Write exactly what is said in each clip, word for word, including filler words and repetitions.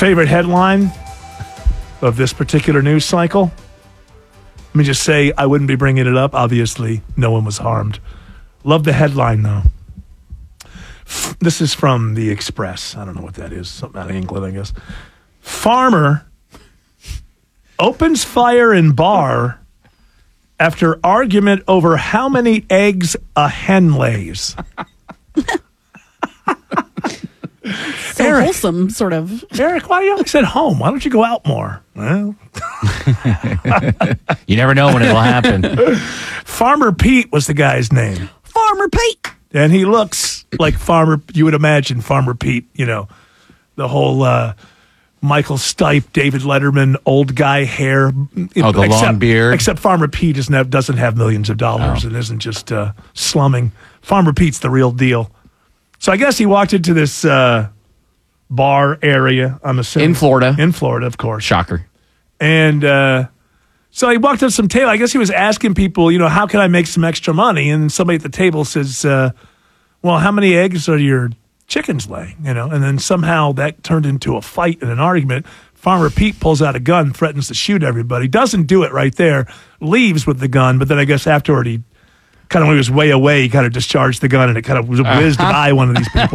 Favorite headline of this particular news cycle? Let me just say, I wouldn't be bringing it up. Obviously, no one was harmed. Love the headline, though. This is from The Express. I don't know what that is. Something out of England, I guess. Farmer opens fire in bar after argument over how many eggs a hen lays. So Eric, wholesome, sort of. Eric, why do you always at home? Why don't you go out more? Well, you never know when it'll happen. Farmer Pete was the guy's name. Farmer Pete. And he looks like Farmer, you would imagine Farmer Pete, you know, the whole uh, Michael Stipe, David Letterman, old guy hair. Oh, the except, long beard. Except Farmer Pete doesn't have, doesn't have millions of dollars oh. and isn't just uh, slumming. Farmer Pete's the real deal. So I guess he walked into this uh, bar area, I'm assuming. In Florida. In Florida, of course. Shocker. And uh, so he walked up some table. I guess he was asking people, you know, how can I make some extra money? And somebody at the table says, uh, well, how many eggs are your chickens laying? You know, and then somehow that turned into a fight and an argument. Farmer Pete pulls out a gun, threatens to shoot everybody. Doesn't do it right there. Leaves with the gun, but then I guess afterward he kind of, when he was way away, he kind of discharged the gun and it kind of whizzed uh-huh. by one of these people.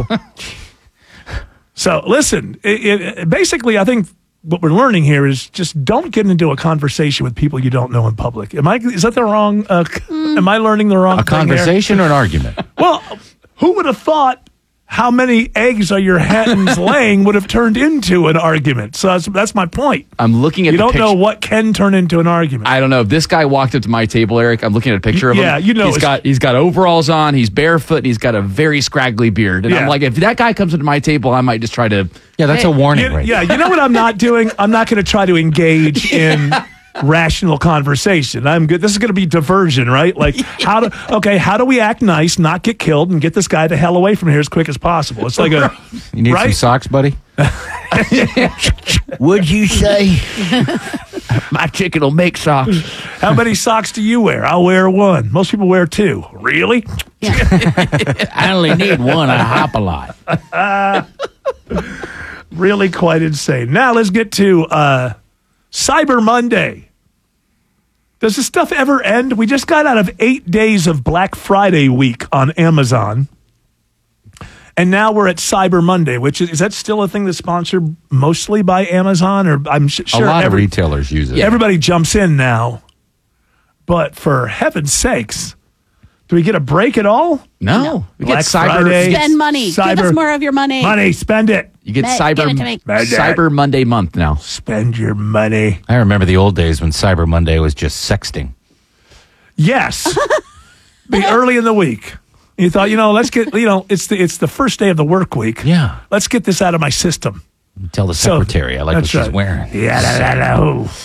So listen, it, it, basically, I think what we're learning here is just don't get into a conversation with people you don't know in public. Am I? Is that the wrong? Uh, mm. Am I learning the wrong? A thing conversation here? or an argument? Well, who would have thought how many eggs are your hens laying would have turned into an argument? So that's, that's my point. I'm looking at. You the don't picture. know what can turn into an argument. I don't know. If this guy walked up to my table, Eric, I'm looking at a picture of him. Yeah, you know, he's got he's got overalls on. He's barefoot. And he's got a very scraggly beard. And Yeah. I'm like, if that guy comes into my table, I might just try to. Yeah, that's hey, a warning, You- right? yeah, you know what I'm not doing? I'm not going to try to engage in rational conversation. I'm good. This is going to be diversion, right? Like how do okay, how do we act nice, not get killed, and get this guy the hell away from here as quick as possible? It's like a You need some right? socks, buddy? Would you say my chicken will make socks? How many socks do you wear? I'll wear one. Most people wear two. Really? I only need one. I hop a lot. Really quite insane. Now let's get to uh, Cyber Monday. Does this stuff ever end? We just got out of eight days of Black Friday week on Amazon. And now we're at Cyber Monday, which is, is that still a thing that's sponsored mostly by Amazon? Or I'm sh- sure a lot every, of retailers use it. everybody jumps in now. But for heaven's sakes, do we get a break at all? No, we Black get cyber. Friday. Spend money. Give us more of your money. Money, spend it. You get Ma- cyber give it to me. Cyber Monday month now. Spend your money. I remember the old days when Cyber Monday was just sexting. Yes. Be early in the week. You thought, you know, let's get, you know, it's the it's the first day of the work week. Yeah. Let's get this out of my system. Tell the So, secretary I like what that's she's right. wearing. Yeah, la, la, la, hoo.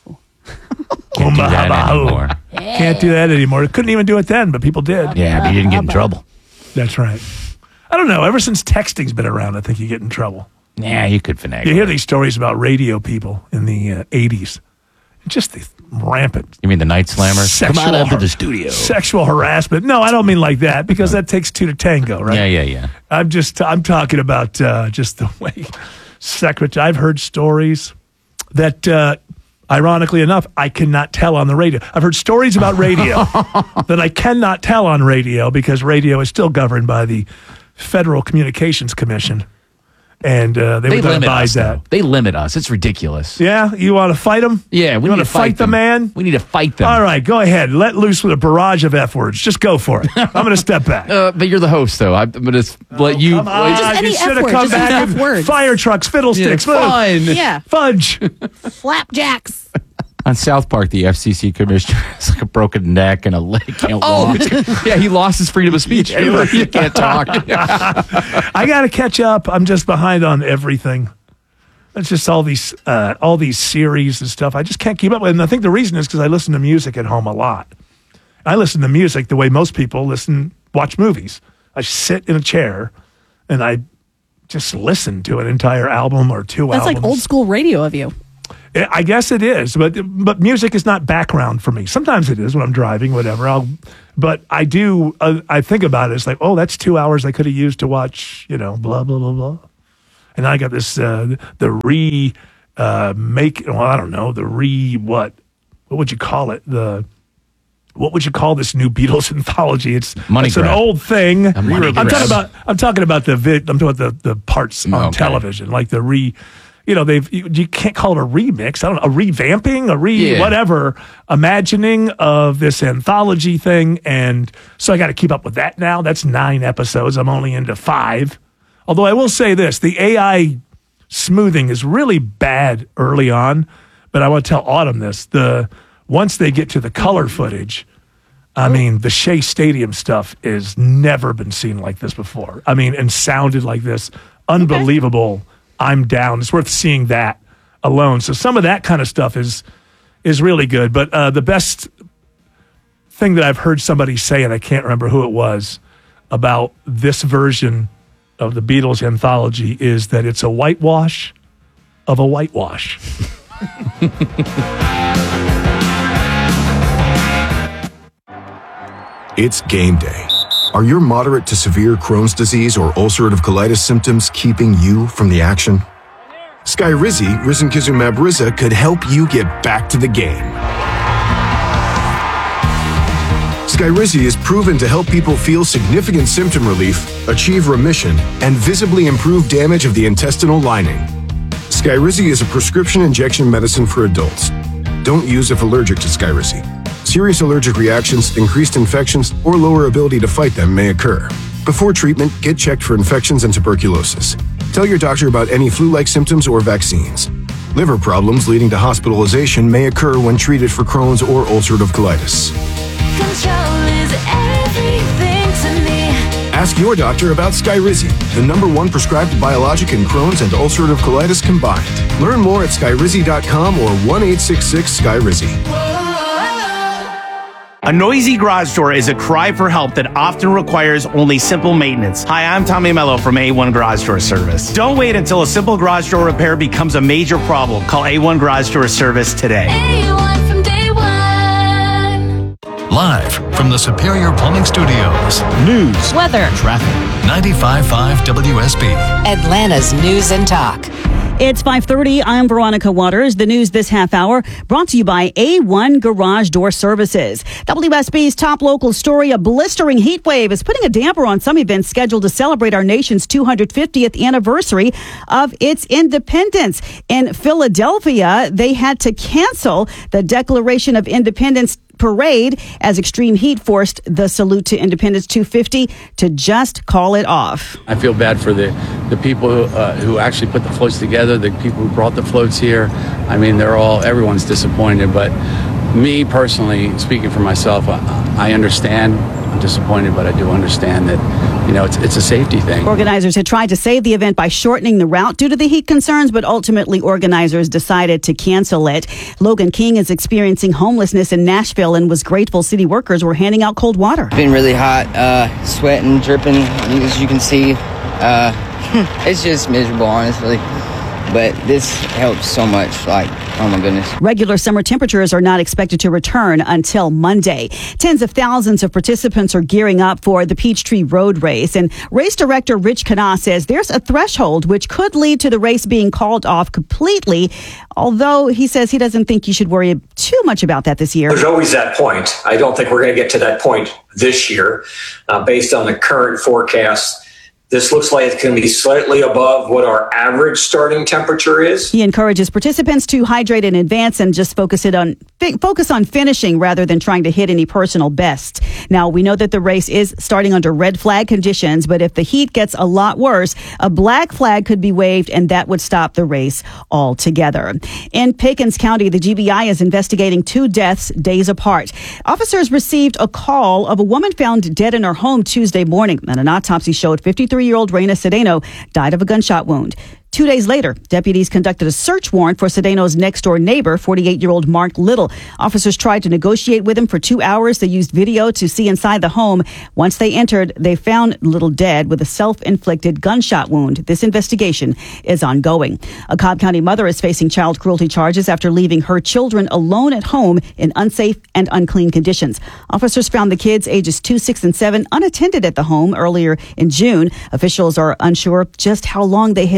Can't do that Oomba, anymore. Can't do that anymore. Couldn't even do it then, but people did. Yeah, but you didn't get in trouble. That's right. I don't know. Ever since texting's been around, I think you get in trouble. Yeah, you could finagle. You hear it. these stories about radio people in the uh, eighties. Just the rampant You mean the night slammers? sexual, Come on out to har- the studio. sexual harassment. No, I don't mean like that because that takes two to tango, right? Yeah, yeah, yeah. I'm just I'm talking about uh, just the way secretary. I've heard stories that, uh, ironically enough, I cannot tell on the radio. I've heard stories about radio that I cannot tell on radio because radio is still governed by the Federal Communications Commission, and uh, they, They would limit advise us. that. Though. They limit us. It's ridiculous. Yeah, you want to fight them? Yeah, we you need want to fight the them. man. We need to fight them. All right, go ahead. Let loose with a barrage of F words. Just go for it. I'm going to step back. Uh, but you're the host, though. I'm going to let you. Come on, Just any you should F have word, come just use back F with words. fire trucks, fiddlesticks, Yeah, fine. Yeah. fudge. Flapjacks. On South Park, the F C C commissioner has like a broken neck and a leg. Can't Oh, walk. yeah, he lost his freedom of speech. He can't talk. I got to catch up. I'm just behind on everything. It's just all these uh, all these series and stuff. I just can't keep up with. And I think the reason is because I listen to music at home a lot. I listen to music the way most people listen, watch movies. I sit in a chair and I just listen to an entire album or two That's albums. like old school radio of you. I guess it is, but but music is not background for me. Sometimes it is when I'm driving, whatever. I'll, but I do. Uh, I think about it. It's like, oh, that's two hours I could have used to watch, you know, blah blah blah blah. And I got this, uh, the re uh, make, well, I don't know, the re what? What would you call it? The What would you call this new Beatles anthology? It's Money it's grab. an old thing. A money I'm grab. talking about. I'm talking about the vid, I'm talking about the, the parts on Okay. television, like the re. You know, they've you, you can't call it a remix. I don't know, a revamping, a re Yeah. whatever imagining of this anthology thing, and so I got to keep up with that now. That's nine episodes. I'm only into five. Although I will say this: the A I smoothing is really bad early on. But I want to tell Autumn this: the once they get to the color footage, I mean, the Shea Stadium stuff is never been seen like this before. I mean, and sounded like this. Unbelievable. Okay. I'm down. It's worth seeing that alone. So some of that kind of stuff is is really good. But uh, the best thing that I've heard somebody say, and I can't remember who it was, about this version of the Beatles anthology is that it's a whitewash of a whitewash. It's game day. Are your moderate to severe Crohn's disease or ulcerative colitis symptoms keeping you from the action? Skyrizi, risankizumab Riza, could help you get back to the game. Skyrizi is proven to help people feel significant symptom relief, achieve remission, and visibly improve damage of the intestinal lining. Skyrizi is a prescription injection medicine for adults. Don't use if allergic to Skyrizi. Serious allergic reactions, increased infections, or lower ability to fight them may occur. Before treatment, get checked for infections and tuberculosis. Tell your doctor about any flu-like symptoms or vaccines. Liver problems leading to hospitalization may occur when treated for Crohn's or ulcerative colitis. Control is everything to me. Ask your doctor about Skyrizi, the number one prescribed biologic in Crohn's and ulcerative colitis combined. Learn more at skyrizi dot com or one eight six six Skyrizi. A noisy garage door is a cry for help that often requires only simple maintenance. Hi, I'm Tommy Mello from A one Garage Door Service. Don't wait until a simple garage door repair becomes a major problem. Call A one Garage Door Service today. A one from day one. Live from the Superior Plumbing Studios. News, Weather. traffic, ninety-five point five W S B. Atlanta's News and Talk. It's five thirty. I'm Veronica Waters. The news this half hour brought to you by A one Garage Door Services. W S B's top local story, a blistering heat wave is putting a damper on some events scheduled to celebrate our nation's two hundred fiftieth anniversary of its independence. In Philadelphia, they had to cancel the Declaration of Independence parade as extreme heat forced the Salute to Independence two fifty to just call it off. I feel bad for the, the people who, uh, who actually put the floats together, the people who brought the floats here. I mean, they're all, everyone's disappointed, but me personally, speaking for myself, I, I understand. I'm disappointed, but I do understand that, you know, it's it's a safety thing. Organizers had tried to save the event by shortening the route due to the heat concerns, but ultimately organizers decided to cancel it. Logan King is experiencing homelessness in Nashville and was grateful city workers were handing out cold water. It's been really hot, uh, sweating, dripping, as you can see. Uh, it's just miserable, honestly. But this helps so much, like, oh my goodness. Regular summer temperatures are not expected to return until Monday. Tens of thousands of participants are gearing up for the Peachtree Road Race. And race director Rich Kana says there's a threshold which could lead to the race being called off completely, although he says he doesn't think you should worry too much about that this year. There's always that point. I don't think we're going to get to that point this year. Uh, based on the current forecast, this looks like it's going to be slightly above what our average starting temperature is. He encourages participants to hydrate in advance and just focus it on focus on finishing rather than trying to hit any personal best. Now, we know that the race is starting under red flag conditions, but if the heat gets a lot worse, a black flag could be waved and that would stop the race altogether. In Pickens County, the G B I is investigating two deaths days apart. Officers received a call of a woman found dead in her home Tuesday morning, and an autopsy showed fifty-three-year-old Raina Cedeno died of a gunshot wound. Two days later, deputies conducted a search warrant for Cedeno's next-door neighbor, forty-eight-year-old Mark Little. Officers tried to negotiate with him for two hours. They used video to see inside the home. Once they entered, they found Little dead with a self-inflicted gunshot wound. This investigation is ongoing. A Cobb County mother is facing child cruelty charges after leaving her children alone at home in unsafe and unclean conditions. Officers found the kids ages two, six, and seven unattended at the home earlier in June. Officials are unsure just how long they had been alone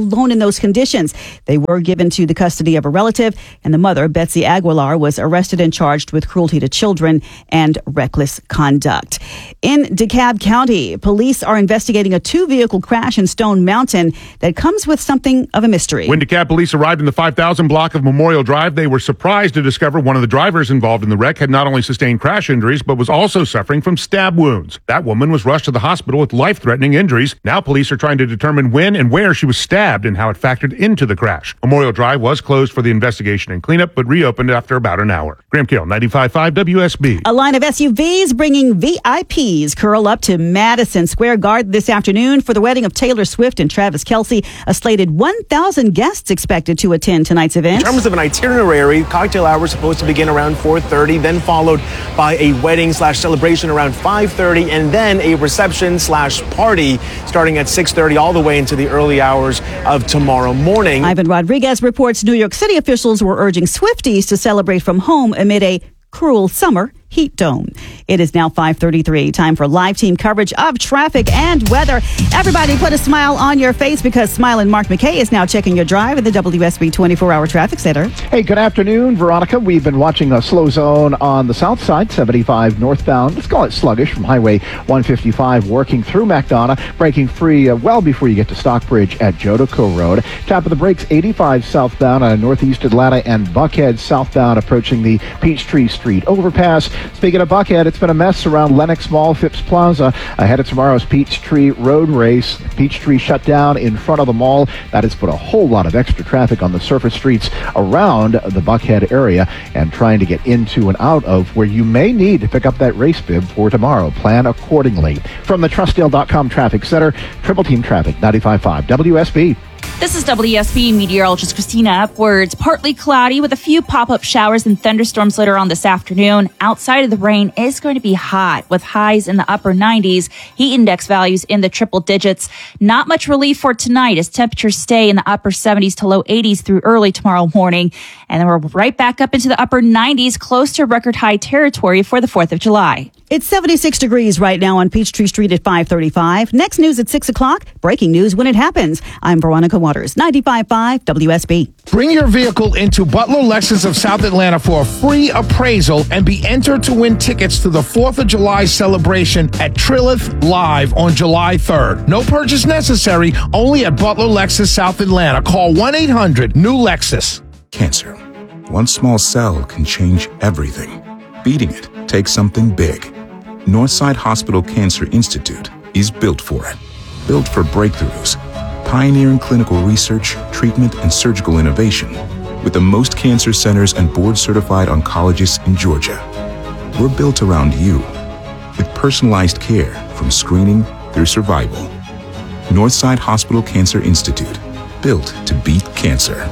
alone in those conditions. They were given to the custody of a relative, and the mother, Betsy Aguilar, was arrested and charged with cruelty to children and reckless conduct. In DeKalb County, police are investigating a two-vehicle crash in Stone Mountain that comes with something of a mystery. When DeKalb police arrived in the five thousand block of Memorial Drive, they were surprised to discover one of the drivers involved in the wreck had not only sustained crash injuries, but was also suffering from stab wounds. That woman was rushed to the hospital with life-threatening injuries. Now police are trying to determine when and where she was stabbed and how it factored into the crash. Memorial Drive was closed for the investigation and cleanup, but reopened after about an hour. Graham Kill, ninety-five point five W S B. A line of S U Vs bringing V I Ps curl up to Madison Square Garden this afternoon for the wedding of Taylor Swift and Travis Kelce. A slated one thousand guests expected to attend tonight's event. In terms of an itinerary, cocktail hour is supposed to begin around four thirty, then followed by a wedding slash celebration around five thirty, and then a reception slash party starting at six thirty all the way into the early hours of tomorrow morning. Ivan Rodriguez reports New York City officials were urging Swifties to celebrate from home amid a cruel summer heat dome. It is now five thirty-three. Time for live team coverage of traffic and weather. Everybody put a smile on your face because Smiling Mark McKay is now checking your drive at the W S B twenty-four hour traffic center. Hey, good afternoon, Veronica. We've been watching a slow zone on the south side, seventy-five northbound. Let's call it sluggish from Highway one fifty-five working through McDonough, breaking free uh, well before you get to Stockbridge at Jodeco Road. Top of the brakes, eighty-five southbound on Northeast Atlanta and Buckhead southbound approaching the Peachtree Street overpass. Speaking of Buckhead, it's been a mess around Lenox Mall, Phipps Plaza. Ahead of tomorrow's Peachtree Road Race. Peachtree shut down in front of the mall. That has put a whole lot of extra traffic on the surface streets around the Buckhead area and trying to get into and out of where you may need to pick up that race bib for tomorrow. Plan accordingly. From the Trustdale dot com Traffic Center, Triple Team Traffic, ninety-five point five W S B. This is W S B meteorologist Christina Upwards. Partly cloudy with a few pop-up showers and thunderstorms later on this afternoon. Outside of the rain is going to be hot with highs in the upper nineties, heat index values in the triple digits. Not much relief for tonight as temperatures stay in the upper seventies to low eighties through early tomorrow morning. And then we're right back up into the upper nineties, close to record high territory for the fourth of July. It's seventy-six degrees right now on Peachtree Street at five thirty-five. Next news at six o'clock. Breaking news when it happens. I'm Veronica Waters, ninety-five point five W S B. Bring your vehicle into Butler Lexus of South Atlanta for a free appraisal and be entered to win tickets to the fourth of July celebration at Trilith Live on July third. No purchase necessary, only at Butler Lexus South Atlanta. Call one eight hundred new Lexus. Cancer. One small cell can change everything. Beating it takes something big. Northside Hospital Cancer Institute is built for it. Built for breakthroughs, pioneering clinical research, treatment, and surgical innovation, with the most cancer centers and board-certified oncologists in Georgia. We're built around you, with personalized care from screening through survival. Northside Hospital Cancer Institute, built to beat cancer.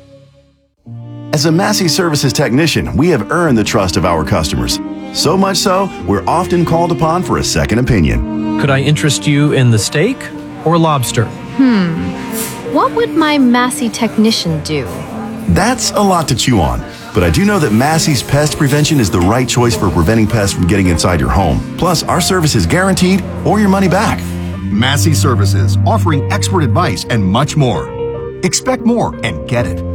As a Massey Services technician, we have earned the trust of our customers. So much so, we're often called upon for a second opinion. Could I interest you in the steak or lobster? Hmm. What would my Massey technician do? That's a lot to chew on, but I do know that Massey's Pest Prevention is the right choice for preventing pests from getting inside your home. Plus, our service is guaranteed or your money back. Massey Services, offering expert advice and much more. Expect more and get it.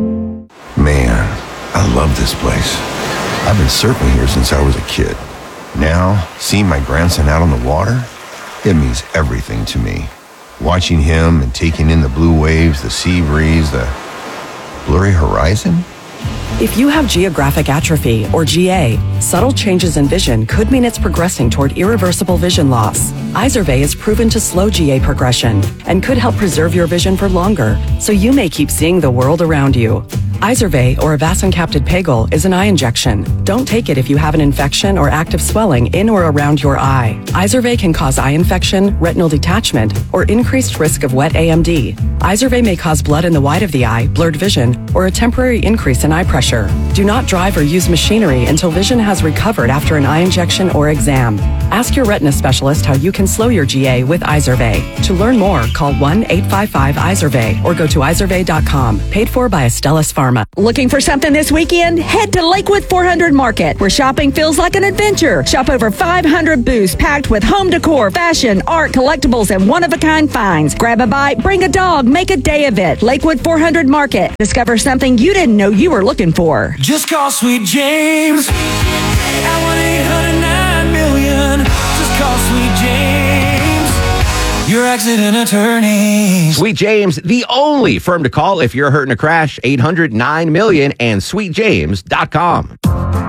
Man, I love this place. I've been surfing here since I was a kid. Now, seeing my grandson out on the water, it means everything to me. Watching him and taking in the blue waves, the sea breeze, the blurry horizon. If you have geographic atrophy, or G A, subtle changes in vision could mean it's progressing toward irreversible vision loss. Izervay is proven to slow G A progression and could help preserve your vision for longer, so you may keep seeing the world around you. Izervay, or avacincaptad pegol, is an eye injection. Don't take it if you have an infection or active swelling in or around your eye. Izervay can cause eye infection, retinal detachment, or increased risk of wet A M D. Izervay may cause blood in the white of the eye, blurred vision, or a temporary increase in eye pressure. Do not drive or use machinery until vision has recovered after an eye injection or exam. Ask your retina specialist how you can slow your G A with Izervay. To learn more, call one eight five five Izervay or go to izervay dot com. Paid for by Astellas Pharma. Pharma. Looking for something this weekend? Head to Lakewood four hundred Market, where shopping feels like an adventure. Shop over five hundred booths packed with home decor, fashion, art, collectibles, and one-of-a-kind finds. Grab a bite, bring a dog, make a day of it. Lakewood four hundred Market. Discover something you didn't know you were looking for. Just call Sweet James at one eight hundred nine million. Just call Sweet James, your accident attorney. Sweet James, the only firm to call if you're hurt in a crash. eight hundred nine million and sweet james dot com.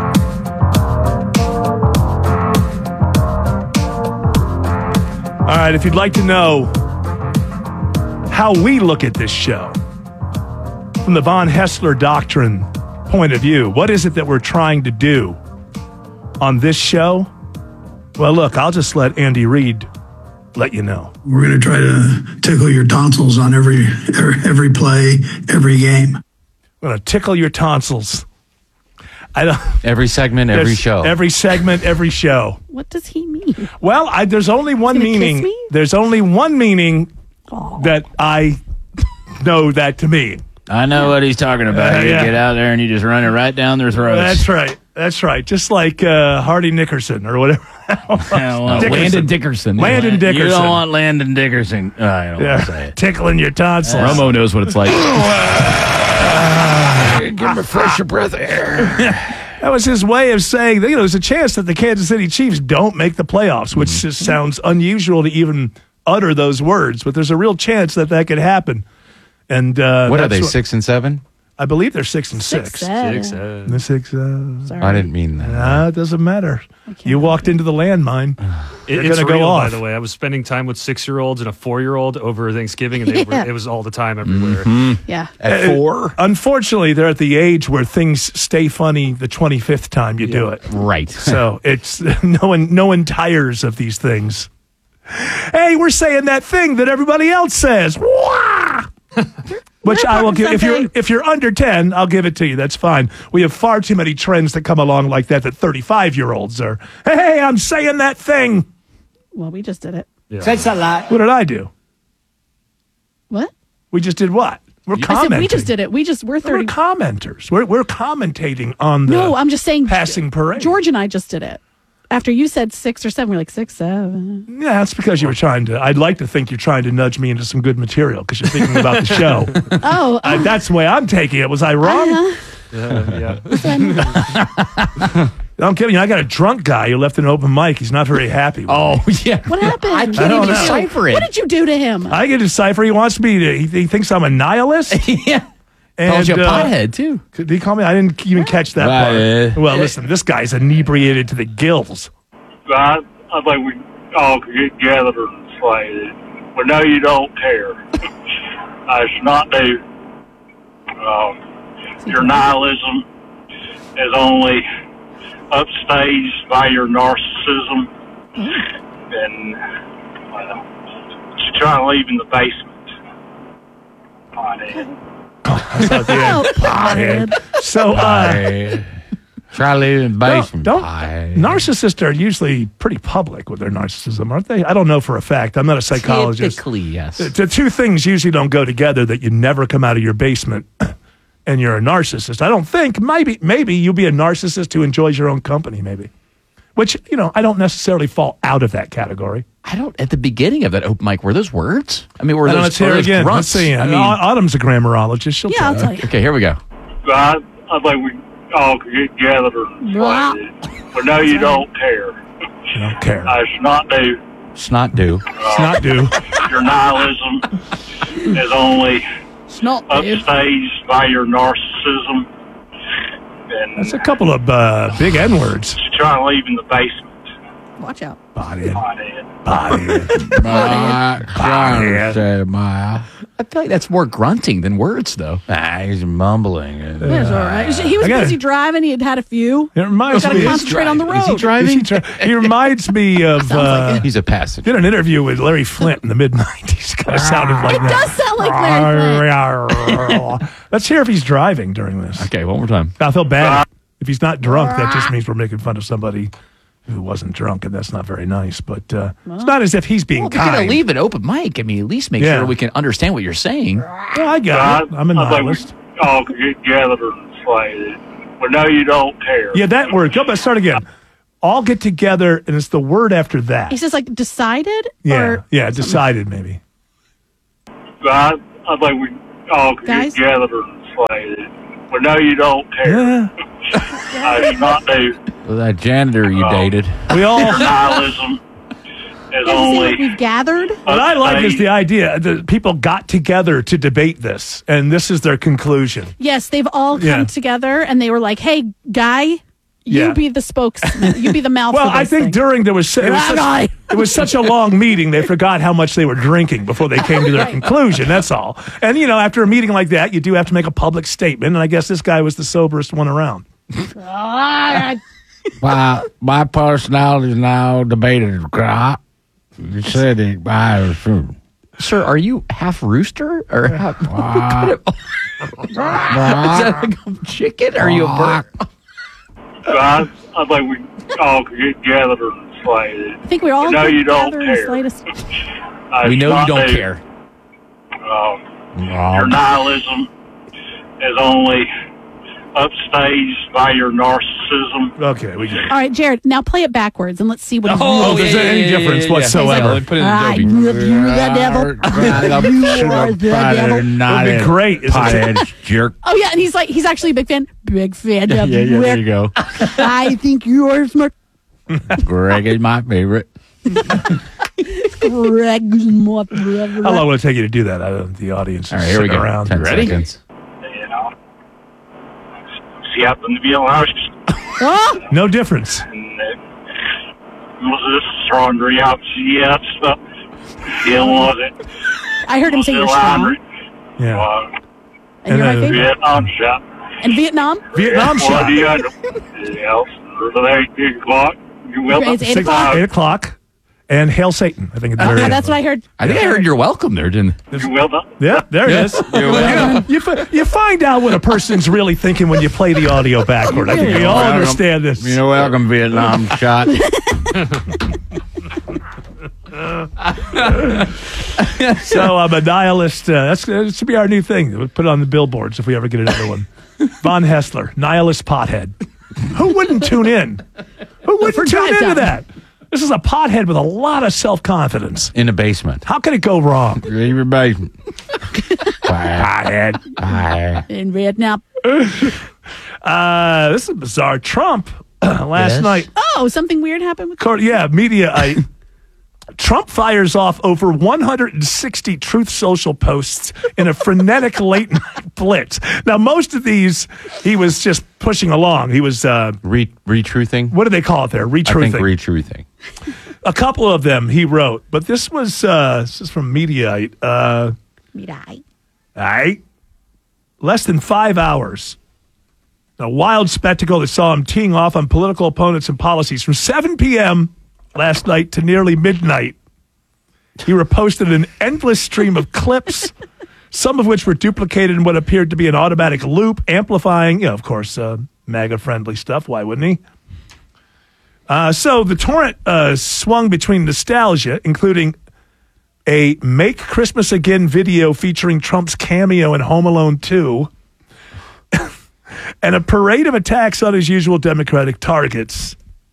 All right, if you'd like to know how we look at this show from the Von Hessler doctrine point of view, what is it that we're trying to do on this show? Well, look, I'll just let Andy Reid let you know. We're going to try to tickle your tonsils on every every play, every game. We're going to tickle your tonsils. I don't, every segment, every there's- show. Every segment, every show. What does he mean? Well, I, there's only one He's gonna kiss meaning. me? There's only one meaning that I know that to mean. I know what he's talking about. Uh, you yeah. get out there and you just run it right down their throats. That's right. That's right. Just like uh, Hardy Nickerson or whatever. Yeah, well, Landon Dickerson. Landon Dickerson. You don't want Landon Dickerson. Uh, I don't Yeah, want to say it. tickling your tonsils. Romo knows what it's like. Give him a fresher breath of air. That was his way of saying that, you know, there's a chance that the Kansas City Chiefs don't make the playoffs, which Mm-hmm. just sounds unusual to even utter those words, but there's a real chance that that could happen. And uh, What are that's they, six and seven? I believe they're six and six. Six, seven. Six, seven. The six. Uh, I didn't mean that. Nah, it doesn't matter. You walked into the landmine. They're It, it's going to go real, off. by the way. I was spending time with six-year-olds and a four-year-old over Thanksgiving, and they Yeah. were, it was all the time everywhere. Mm-hmm. Yeah. At four? Unfortunately, they're at the age where things stay funny the twenty-fifth time you do it. Right. So it's no one, no one tires of these things. Hey, we're saying that thing that everybody else says. Wah! Which I will give if you're if you're under ten, I'll give it to you. That's fine. We have far too many trends that come along like that that thirty-five year olds are. Hey, I'm saying that thing. Well, we just did it. That's a lot. What did I do? What? We just did what? We're I said commenting. we just did it. We just we're We're thirty. commenters. We're we're commentating on the No, I'm just saying. passing parade. George and I just did it. After you said six or seven, we're like six, seven. Yeah, that's because you were trying to. I'd like to think you're trying to nudge me into some good material because you're thinking about the show. Oh, Uh, that's the way I'm taking it. Was I wrong? Uh-huh. yeah. I'm kidding you. I got a drunk guy who left an open mic. He's not very happy with Oh, yeah. What happened? I I can't don't even know. decipher it. What did you do to him? I can decipher. He wants me to. He, he thinks I'm a nihilist. yeah. And, Calls you a uh, pothead, too. Could he call me? I didn't even catch that Right. part. Well, listen, this guy's inebriated to the gills. I, I think we all could get gathered and say that we know you don't care. I should not do. Um, your nihilism is only upstaged by your narcissism, and uh, you're trying to leave in the basement. Pothead. Oh, pothead. So, uh, Try to live in the basement. Don't, don't narcissists are usually pretty public with their narcissism, aren't they? I don't know for a fact. I'm not a psychologist. Typically, yes. The, the two things usually don't go together. That you never come out of your basement, and you're a narcissist. I don't think. Maybe, maybe you'll be a narcissist who enjoys your own company. Maybe, which you know, I don't necessarily fall out of that category. I don't. At the beginning of that open mic, were those words? I mean, were I don't know, those, let's hear were it those again. grunts? Let's see. I mean, Autumn's a grammarologist. She'll Yeah, I'll tell tell you. you. okay, here we go. I, I think we all could get gathered and say Blah. that we know you don't care. You don't care. I should not do. Snot do. It's not due. Your nihilism is only Snot upstaged by your narcissism, and That's a couple of uh, big N words. you're trying to leave in the basement. Watch out. Body, Pothead. body. I feel like that's more grunting than words, though. Ah, he's mumbling. That's all right. He was I gotta- busy driving. He had had a few. It reminds Got to me. concentrate on the road. Is he driving? Is he, tra- he reminds me of. Uh, He's a passenger. did an interview with Larry Flint in the mid nineties. Kind of sounded like It that. does sound like Larry Flint. Let's hear if he's driving during this. Okay, one more time. I feel bad if he's not drunk. That just means we're making fun of somebody who wasn't drunk, and that's not very nice. But uh, it's not as if he's being Well, if you're going kind. to leave an open mic, I mean, at least make Yeah. sure we can understand what you're saying. Yeah, I got it. I'm a I think we nihilist. all get gathered and say, well, no, you don't care. Yeah, that word. Go back. Start again. All get together, and it's the word after that. He says like decided. Yeah, or yeah, decided maybe. I, I think we all get Guys? gathered and say, well, no, you don't care. Yeah. I do not do. Well, that janitor you Oh. dated. We all. Nihilism is Yeah, only. see, we've gathered. What I like is the idea that people got together to debate this, and this is their conclusion. Yes, they've all come Yeah. together and they were like, "Hey, guy, you Yeah. be the spokesman. You be the mouth." Well, for I this think thing. during there was, it was, Ah, guy. such, it was such a long meeting, they forgot how much they were drinking before they came to their conclusion. That's all. And, you know, after a meeting like that, you do have to make a public statement, and I guess this guy was the soberest one around. my my personality is now debated. Crap. You said it. I was true. Sir, are you half rooster or half? Quack. Is that like a chicken? Or are you a bird? I, I think we all get gathered and say, I think we're all no, you don't together in care. the slightest. I We do know you not don't do. care. Um, your nihilism is only upstaged by your narcissism. Okay, we get it. All right, Jared. Now play it backwards and let's see what. he's Oh, really there's doing. any difference whatsoever. All right, you the devil. You are the devil. It would be great. isn't it? Pothead jerk. Oh yeah, and he's like, he's actually a big fan. Big fan Yeah, of yeah, yeah, there Rick. you go. I think you're smart. Greg is my favorite. Greg's my favorite. How long will it take you to do that? I don't, the audience is All right, here we sitting go. around. Ten Ready? seconds. You know, she happened to be a large. Oh! No difference. And uh, was this strong out? Yes, but still wasn't. I heard him say you're strong. Yeah. Uh, And you're my then- favorite. Vietnam shot. And Vietnam? Vietnam What shot. do you under? Yes, there's eight o'clock. You will. It's eight Six- o'clock. Eight o'clock. And Hail Satan. I think it's Oh, very yeah, that's what I heard. I think I heard you're welcome there, didn't You will not. Yeah, there Yeah. it is. You're welcome. You, fi- you find out what a person's really thinking when you play the audio backward. I think we all Welcome. understand this. You're welcome, Vietnam shot. So I'm a nihilist. Uh, that's that should be our new thing. We'll put it on the billboards if we ever get another one. Von Hessler, nihilist pothead. Who wouldn't tune in? Who wouldn't For tune drive into time. that? This is a pothead with a lot of self-confidence. In a basement. How can it go wrong? Leave your basement. Pothead. Pothead. In Vietnam. Uh, this is bizarre. Trump last Yes. night. Oh, something weird happened with. Court- Yeah, media. I, Trump fires off over one hundred sixty Truth Social posts in a frenetic late night blitz. Now, most of these he was just pushing along. He was, uh, Re retruthing. what do they call it there? I think Retruthing. retruthing. A couple of them he wrote, but this was uh, this is from Mediaite. Uh, Mediaite. all right, less than five hours. A wild spectacle that saw him teeing off on political opponents and policies from seven p.m. last night to nearly midnight. He reposted an endless stream of clips, some of which were duplicated in what appeared to be an automatic loop, amplifying, you know, of course, uh, MAGA-friendly stuff. Why wouldn't he? Uh, so the torrent uh, swung between nostalgia, including a Make Christmas Again video featuring Trump's cameo in Home Alone two, and a parade of attacks on his usual Democratic targets.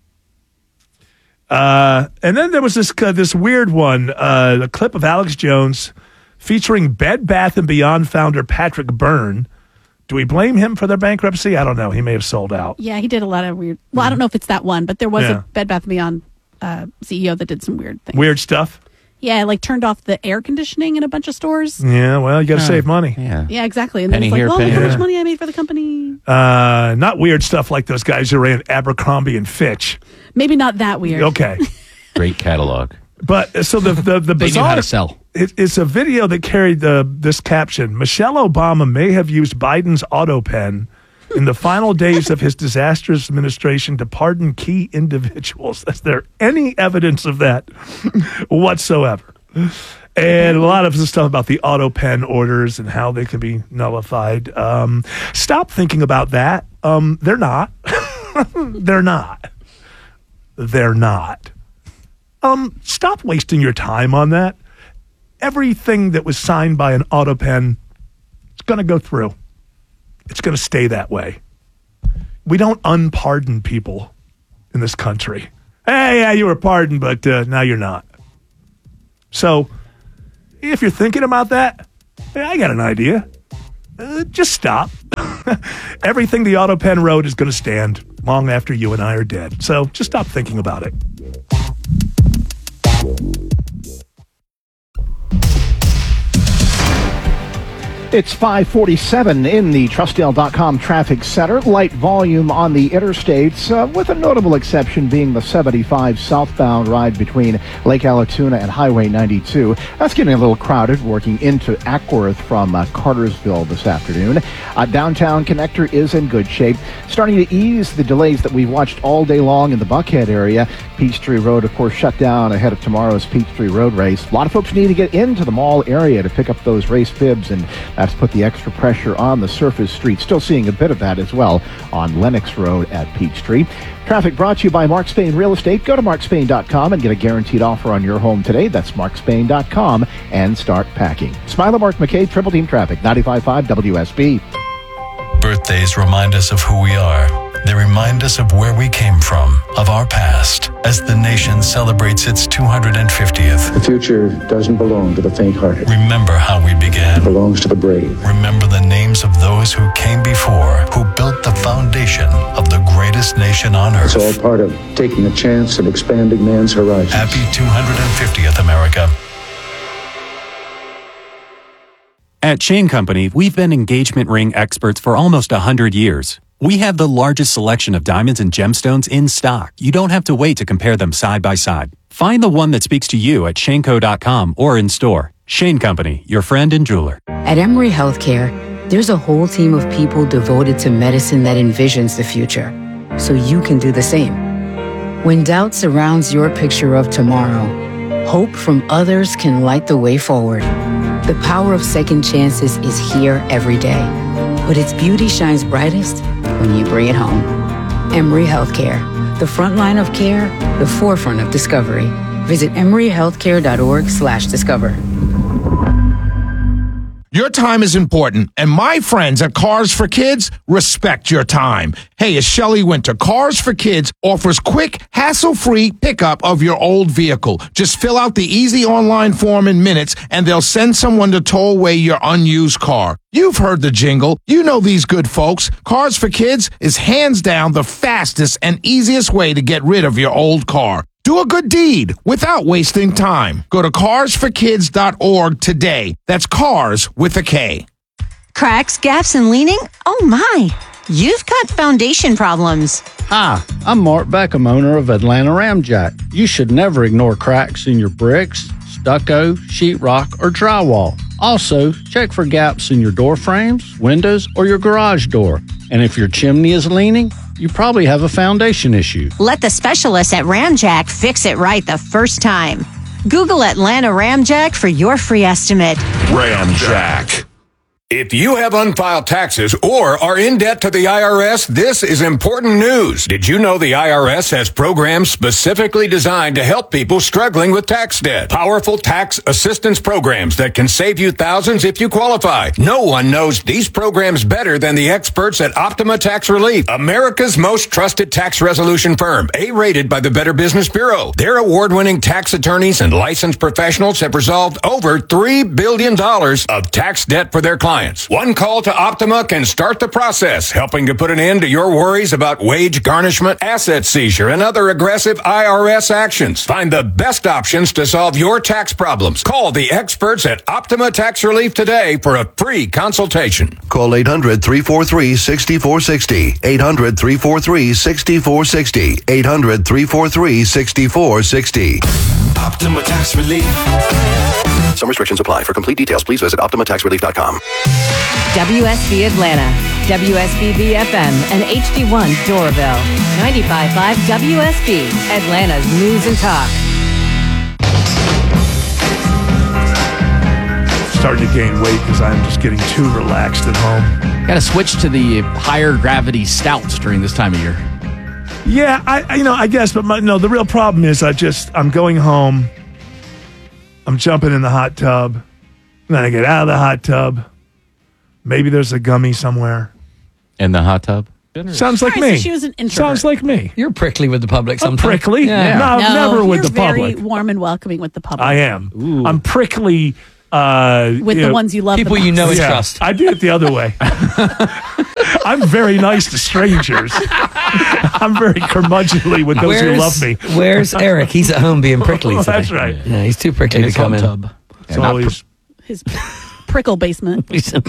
Uh, and then there was this uh, this weird one, uh, a clip of Alex Jones featuring Bed Bath and Beyond founder Patrick Byrne. Do we blame him for their bankruptcy? I don't know. He may have sold out. Yeah, he did a lot of weird. Well, I don't know if it's that one, but there was Yeah. a Bed Bath and Beyond uh, C E O that did some weird things. Weird stuff. Yeah, like turned off the air conditioning in a bunch of stores. Yeah, well, you got to Oh, save money. Yeah. Yeah, exactly. And Penny then it's here, like, well, penny look how there. much money I made for the company. Uh, not weird stuff like those guys who ran Abercrombie and Fitch. Maybe not that weird. Okay. Great catalog. But uh, so the the, the They knew bizarre, how to sell. It, it's a video that carried the this caption: Michelle Obama may have used Biden's auto pen in the final days of his disastrous administration to pardon key individuals. Is there any evidence of that whatsoever? And a lot of the stuff about the auto pen orders and how they can be nullified. Um, stop thinking about that. Um, they're not. They're not. They're not. Um, stop wasting your time on that. Everything that was signed by an auto pen is going to go through. it's going to stay that way. We don't unpardon people in this country. Hey, yeah, you were pardoned, but uh, now you're not. So, if you're thinking about that, hey, I got an idea. Uh, just stop. Everything the auto pen wrote is going to stand long after you and I are dead. So, just stop thinking about it. It's five forty-seven in the Trustdale dot com traffic center. Light volume on the interstates, uh, with a notable exception being the seventy-five southbound ride between Lake Allatoona and Highway ninety-two. That's getting a little crowded, working into Ackworth from uh, Cartersville this afternoon. Uh, downtown connector is in good shape. Starting to ease the delays that we've watched all day long in the Buckhead area. Peachtree Road, of course, shut down ahead of tomorrow's Peachtree Road race. A lot of folks need to get into the mall area to pick up those race bibs, and that's put the extra pressure on the surface street. Still seeing a bit of that as well on Lennox Road at Peachtree. Traffic brought to you by Mark Spain Real Estate. Go to mark spain dot com and get a guaranteed offer on your home today. That's mark spain dot com and start packing. Smile, Mark McKay, Triple Team Traffic, ninety-five point five W S B. Birthdays remind us of who we are. They remind us of where we came from, of our past, as the nation celebrates its two hundred fiftieth. The future doesn't belong to the faint-hearted. Remember how we began. It belongs to the brave. Remember the names of those who came before, who built the foundation of the greatest nation on earth. It's all part of taking a chance and expanding man's horizons. Happy two hundred fiftieth, America. At Chain Company, we've been engagement ring experts for almost one hundred years. We have the largest selection of diamonds and gemstones in stock. You don't have to wait to compare them side by side. Find the one that speaks to you at shane co dot com or in store. Shane Company, your friend and jeweler. At Emory Healthcare, there's a whole team of people devoted to medicine that envisions the future, so you can do the same. When doubt surrounds your picture of tomorrow, hope from others can light the way forward. The power of second chances is here every day, but its beauty shines brightest when you bring it home. Emory Healthcare, the front line of care, the forefront of discovery. Visit emory healthcare dot org slash discover. Your time is important, and my friends at Cars for Kids respect your time. Hey, it's Shelley Winter. Cars for Kids offers quick, hassle-free pickup of your old vehicle. Just fill out the easy online form in minutes, and they'll send someone to tow away your unused car. You've heard the jingle. You know these good folks. Cars for Kids is hands down the fastest and easiest way to get rid of your old car. Do a good deed without wasting time. Go to cars for kids dot org today. That's cars with a K. Cracks, gaps, and leaning? Oh my! You've got foundation problems. Hi, I'm Mark Beckham, owner of Atlanta Ramjack. You should never ignore cracks in your bricks, stucco, sheetrock, or drywall. Also, check for gaps in your door frames, windows, or your garage door. And if your chimney is leaning, you probably have a foundation issue. Let the specialists at Ramjack fix it right the first time. Google Atlanta Ramjack for your free estimate. Ramjack. If you have unfiled taxes or are in debt to the I R S, this is important news. Did you know the I R S has programs specifically designed to help people struggling with tax debt? Powerful tax assistance programs that can save you thousands if you qualify. No one knows these programs better than the experts at Optima Tax Relief, America's most trusted tax resolution firm, A-rated by the Better Business Bureau. Their award-winning tax attorneys and licensed professionals have resolved over three billion dollars of tax debt for their clients. One call to Optima can start the process, helping to put an end to your worries about wage garnishment, asset seizure, and other aggressive I R S actions. Find the best options to solve your tax problems. Call the experts at Optima Tax Relief today for a free consultation. Call eight hundred, three four three, six four six zero. eight hundred, three four three, six four six zero. eight hundred, three four three, six four six zero. Optima Tax Relief. Some restrictions apply. For complete details, please visit optima tax relief dot com. W S B Atlanta, W S B B F M, and H D one Doraville. ninety-five point five W S B, Atlanta's News and Talk. Starting to gain weight because I'm just getting too relaxed at home. Got to switch to the higher gravity stouts during this time of year. Yeah, I, I you know I guess, but my, no, the real problem is I just I'm going home. I'm jumping in the hot tub. And then I get out of the hot tub. Maybe there's a gummy somewhere. In the hot tub? Sounds like All right, me. so she was an introvert. Sounds like me. You're prickly with the public I'm sometimes. prickly. Yeah. No, No, never with you're the very public. warm and welcoming with the public. I am. I'm prickly. Uh, With you the know, ones you love the People you know and Yeah, trust. I do it the other way. I'm very nice to strangers. I'm very curmudgeonly with those who love me. Where's Eric? He's at home being prickly today. That's right. Yeah, he's too prickly In to his come hot in. tub. It's always. His prickle basement.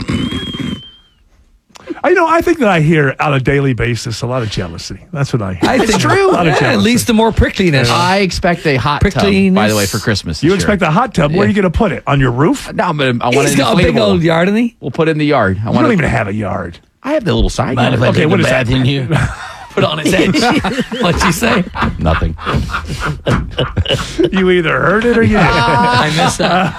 I know. I think that I hear on a daily basis a lot of jealousy. That's what I hear. I think It's true. A lot of Yeah, it jealousy. leads to more prickliness. I expect a hot tub, Prickliness. by the way, for Christmas. You this expect year. a hot tub? Where are you going to put it? On your roof? No, but I want He's an got a big inflatable. old yard, isn't he? We'll put it in the yard. I You want don't it- even have a yard. I have the little side Mind yard. if I Okay, take what a is that? bath in you? Put it on its edge. What'd you say? Nothing. You either heard it or you didn't. I missed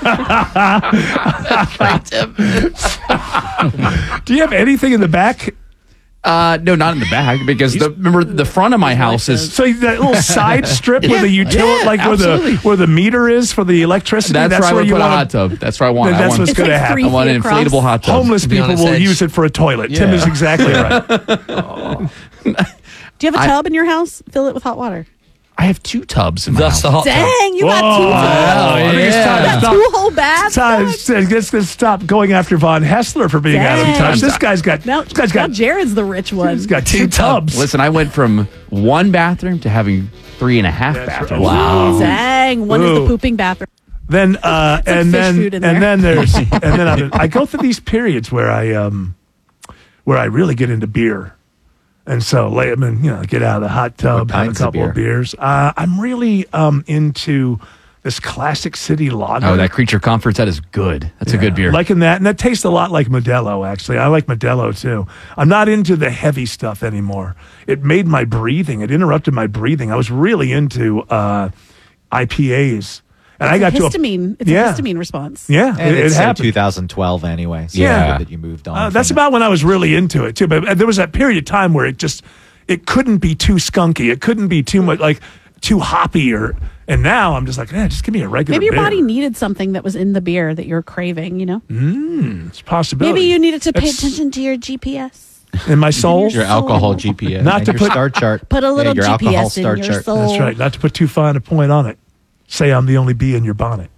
that. Do you have anything in the back? Uh, no, not in the back because the remember the front of my house is So that little side strip where the utility, yeah, like where the absolutely. where the meter is for the electricity. that's, where I would you put a want hot tub. That's where I want. Then I that's want what's It's going to like happen. three I want feet an across. inflatable hot tub. Homeless To be on people its will edge. use it for a toilet. Tim Yeah. is exactly right. Do you have a I- tub in your house? Fill it with hot water. I have two tubs in my That's house. the hot tub. Dang, you got two Whoa. tubs. I think it's time You to got stop. two whole baths. Time, dog? let's, let's stop going after Von Hessler for being out of Dang. touch. This guy's got. Now, this guy's now got. Jared's the rich one. He's got two tubs. Listen, I went from one bathroom to having three and a half That's bathrooms. right. Wow. Dang, one is Ooh. the pooping bathroom. Then uh, like and fish then food in and there. then there's and then I, I go through these periods where I um where I really get into beer, and so like, I mean, you know, get out of the hot tub, have a kinds of couple of, beer? beers. Uh, I'm really um into this Classic City Lager. Oh, that Creature Comforts, that is good. That's a good beer. Liking that, and that tastes a lot like Modelo. Actually, I like Modelo too. I'm not into the heavy stuff anymore. It made my breathing. It interrupted my breathing. I was really into uh, I P As. And I got It's a to a, histamine. It's yeah. a histamine response. Yeah, And it, it it's uh, happened. two thousand twelve anyway. So Yeah. good that you moved on. Uh, from that's it. about when I was really into it too. But there was that period of time where it just it couldn't be too skunky. It couldn't be too much like too hoppy or. And now I'm just like, eh, just give me a regular. Maybe your beer. body needed something that was in the beer that you're craving, you know? Mm, it's a possibility. Maybe you needed to pay That's- attention to your G P S. in my soul. Your alcohol G P S. Not to your put star chart. Put a little your G P alcohol S in star your chart. soul. That's right. Not to put too fine a point on it. Say I'm the only bee in your bonnet.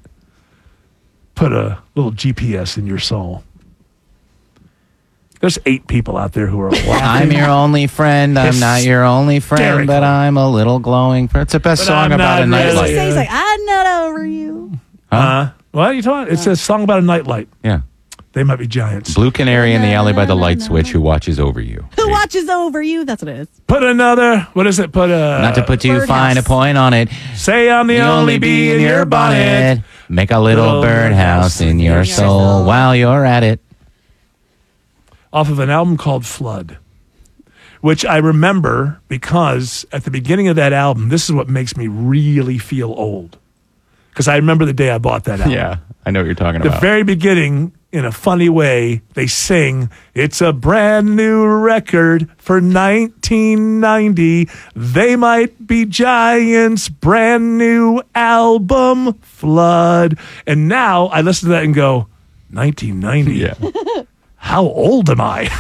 Put a little G P S in your soul. There's eight people out there who are laughing. I'm your only friend. I'm not your only friend, Hysterical. but I'm a little glowing. Friend. It's the best But song I'm about a not What does nightlight. he say? He's like, I'm not over you. Uh, what are you talking? It's a song about a nightlight. Yeah. They might be giants. Blue canary in the alley by the light switch who watches over you. Who watches over you? That's what it is. Put another. What is it? Put a. Not to put too birdhouse. fine a point on it. Say I'm the, The only bee in your bonnet. Make a little Little birdhouse in your birdhouse. soul while you're at it. Off of an album called Flood, which I remember because at the beginning of that album, this is what makes me really feel old. Because I remember the day I bought that album. Yeah, I know what you're talking The about. very beginning, in a funny way, they sing, "It's a brand new record for nineteen ninety. They might be giants, brand new album, Flood." And now I listen to that and go, nineteen ninety? Yeah. How old am I?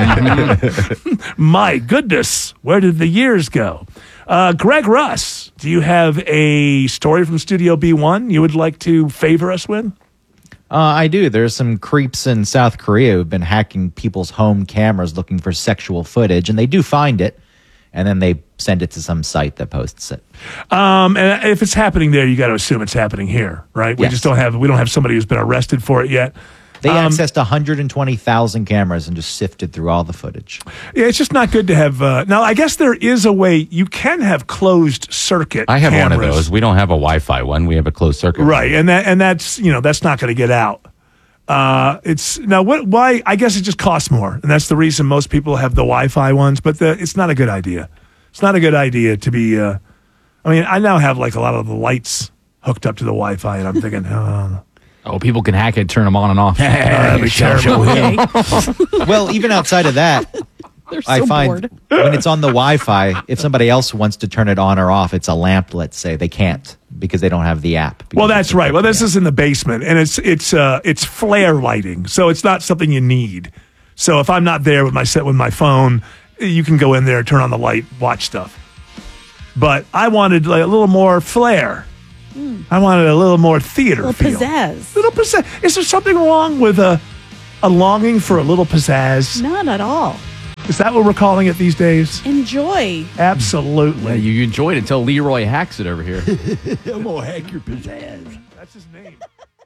My goodness, where did the years go? Uh, Greg Russ, do you have a story from Studio B one you would like to favor us with? Uh, I do. There's some creeps in South Korea who've been hacking people's home cameras looking for sexual footage, and they do find it, and then they send it to some site that posts it. Um, and if it's happening there, you got to assume it's happening here, right? We Yes. just don't have we don't have somebody who's been arrested for it yet. They Um, accessed one hundred twenty thousand cameras and just sifted through all the footage. Yeah, it's just not good to have. Uh, now, I guess there is a way you can have closed circuit. I have one of cameras. those. We don't have a Wi-Fi one. We have a closed circuit. Right, and that and that's you know that's not going to get out. Uh, it's now what? Why? I guess it just costs more, and that's the reason most people have the Wi-Fi ones. But the, it's not a good idea. It's not a good idea to be. Uh, I mean, I now have like a lot of the lights hooked up to the Wi-Fi, and I'm thinking, oh, Oh, people can hack it, turn them on and off. that'd be terrible. Well, even outside of that, They're so I find bored. when it's on the Wi-Fi, if somebody else wants to turn it on or off, it's a lamp, let's say, they can't because they don't have the app. Well, that's right. Well, this is in the basement, and it's it's uh, it's flare lighting, so it's not something you need. So if I'm not there with my set with my phone, you can go in there, turn on the light, watch stuff. But I wanted like a little more flair. Mm. I wanted a little more theater a little feel. pizzazz. Little pizzazz. Is there something wrong with a a longing for a little pizzazz? Not at all. Is that what we're calling it these days? Enjoy. Absolutely. Yeah, you enjoyed it until Leroy hacks it over here. I'm gonna hack your pizzazz. That's his name.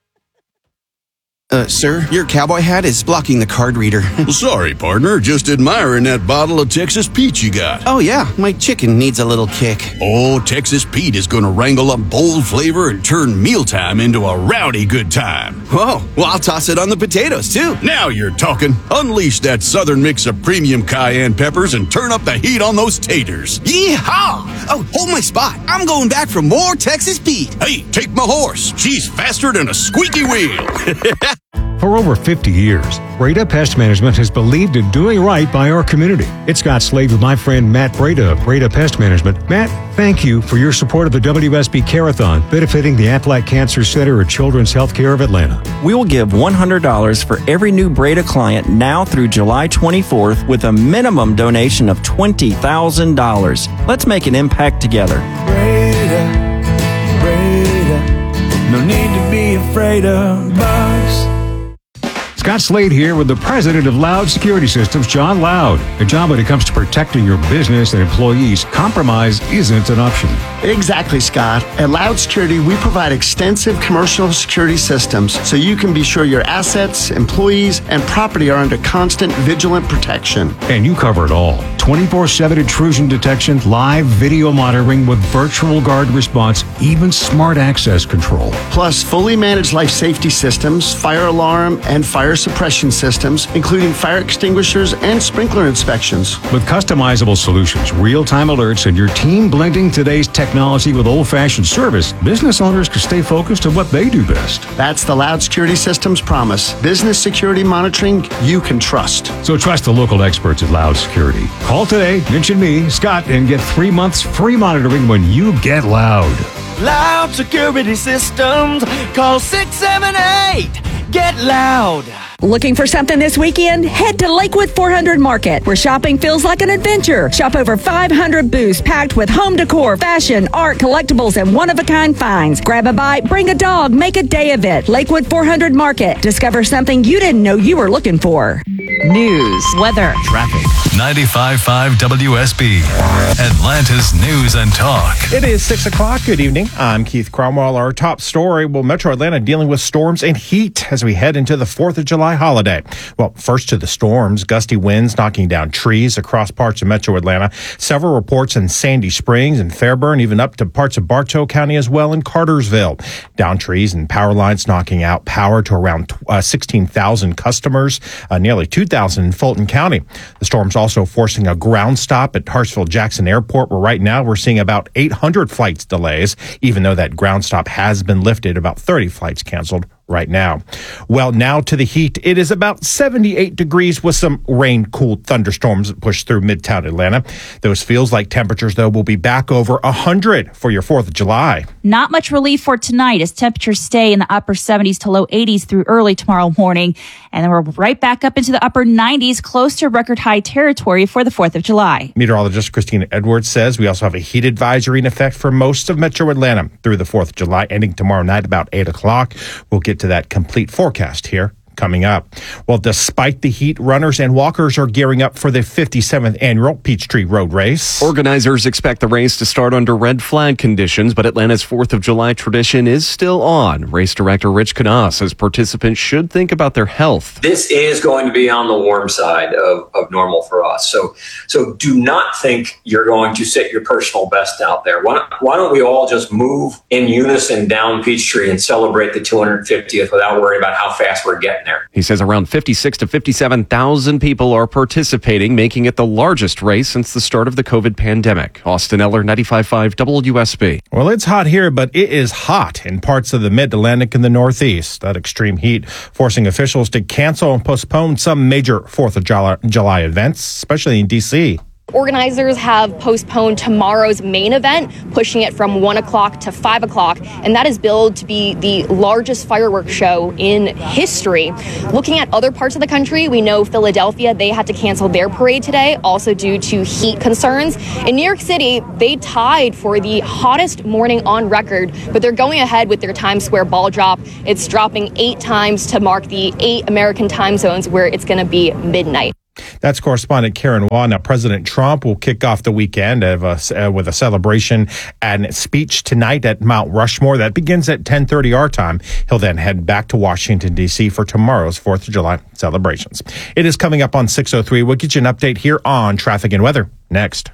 Uh, sir, your cowboy hat is blocking the card reader. Well, sorry, partner. Just admiring that bottle of Texas Pete you got. Oh, yeah. My chicken needs a little kick. Oh, Texas Pete is going to wrangle up bold flavor and turn mealtime into a rowdy good time. Whoa. Well, I'll toss it on the potatoes, too. Now you're talking. Unleash that southern mix of premium cayenne peppers and turn up the heat on those taters. Yeehaw! Oh, hold my spot. I'm going back for more Texas Pete. Hey, take my horse. She's faster than a squeaky wheel. For over fifty years, Breda Pest Management has believed in doing right by our community. It's Scott Slade with my friend Matt Breda of Breda Pest Management. Matt, thank you for your support of the W S B Care-a-thon benefiting the Aflac Cancer Center at Children's Healthcare of Atlanta. We will give one hundred dollars for every new Breda client now through July twenty-fourth with a minimum donation of twenty thousand dollars. Let's make an impact together. Breda, Breda, no need to be afraid of bugs. Scott Slade here with the president of Loud Security Systems, John Loud. A job when it comes to protecting your business and employees, compromise isn't an option. Exactly, Scott. At Loud Security, we provide extensive commercial security systems so you can be sure your assets, employees, and property are under constant vigilant protection. And you cover it all. twenty-four seven intrusion detection, live video monitoring with virtual guard response, even smart access control. Plus, fully managed life safety systems, fire alarm, and fire suppression systems, including fire extinguishers and sprinkler inspections. With customizable solutions, real-time alerts, and your team blending today's technology with old-fashioned service, business owners can stay focused on what they do best. That's the Loud Security Systems promise. Business security monitoring you can trust. So trust the local experts at Loud Security. Call today, mention me, Scott, and get three months free monitoring when you get loud. Loud Security Systems. Call six seven eight. Get loud. Looking for something this weekend? Head to Lakewood four hundred Market, where shopping feels like an adventure. Shop over five hundred booths packed with home decor, fashion, art, collectibles, and one-of-a-kind finds. Grab a bite, bring a dog, make a day of it. Lakewood four hundred Market. Discover something you didn't know you were looking for. News, weather, traffic. ninety-five point five W S B, Atlanta's News and Talk. It is six o'clock. Good evening. I'm Keith Cromwell. Our top story, well, Metro Atlanta dealing with storms and heat as we head into the fourth of July holiday. Well, first to the storms, gusty winds knocking down trees across parts of Metro Atlanta. Several reports in Sandy Springs and Fairburn, even up to parts of Bartow County as well in Cartersville. Down trees and power lines knocking out power to around uh, sixteen thousand customers, uh, nearly two thousand in Fulton County. The storm's also forcing a ground stop at Hartsfield-Jackson Airport, where right now we're seeing about eight hundred flights delays, even though that ground stop has been lifted, about thirty flights canceled right now. Well, now to the heat. It is about seventy-eight degrees with some rain-cooled thunderstorms that push through Midtown Atlanta. Those feels like temperatures, though, will be back over one hundred for your fourth of July. Not much relief for tonight as temperatures stay in the upper seventies to low eighties through early tomorrow morning. And then we're right back up into the upper nineties, close to record high territory for the fourth of July. Meteorologist Christina Edwards says we also have a heat advisory in effect for most of Metro Atlanta through the fourth of July, ending tomorrow night about eight o'clock. We'll get to that complete forecast here coming up. Well, despite the heat, runners and walkers are gearing up for the fifty-seventh annual Peachtree Road Race. Organizers expect the race to start under red flag conditions, but Atlanta's fourth of July tradition is still on. Race director Rich Knaus says participants should think about their health. This is going to be on the warm side of, of normal for us. So, so do not think you're going to set your personal best out there. Why don't, why don't we all just move in unison down Peachtree and celebrate the two hundred fiftieth without worrying about how fast we're getting there? He says around fifty-six to fifty-seven thousand people are participating, making it the largest race since the start of the COVID pandemic. Austin Eller, ninety-five point five W S B. Well, it's hot here, but it is hot in parts of the mid-Atlantic and the Northeast. That extreme heat forcing officials to cancel and postpone some major fourth of July events, especially in D C Organizers have postponed tomorrow's main event, pushing it from one o'clock to five o'clock, and that is billed to be the largest fireworks show in history. Looking at other parts of the country, we know Philadelphia, they had to cancel their parade today, also due to heat concerns. In New York City, they tied for the hottest morning on record, but they're going ahead with their Times Square ball drop. It's dropping eight times to mark the eight American time zones where it's going to be midnight. That's correspondent Karen Waugh. Now, President Trump will kick off the weekend of a, uh, with a celebration and speech tonight at Mount Rushmore. That begins at ten thirty our time. He'll then head back to Washington, D C for tomorrow's fourth of July celebrations. It is coming up on six oh three. We'll get you an update here on traffic and weather next.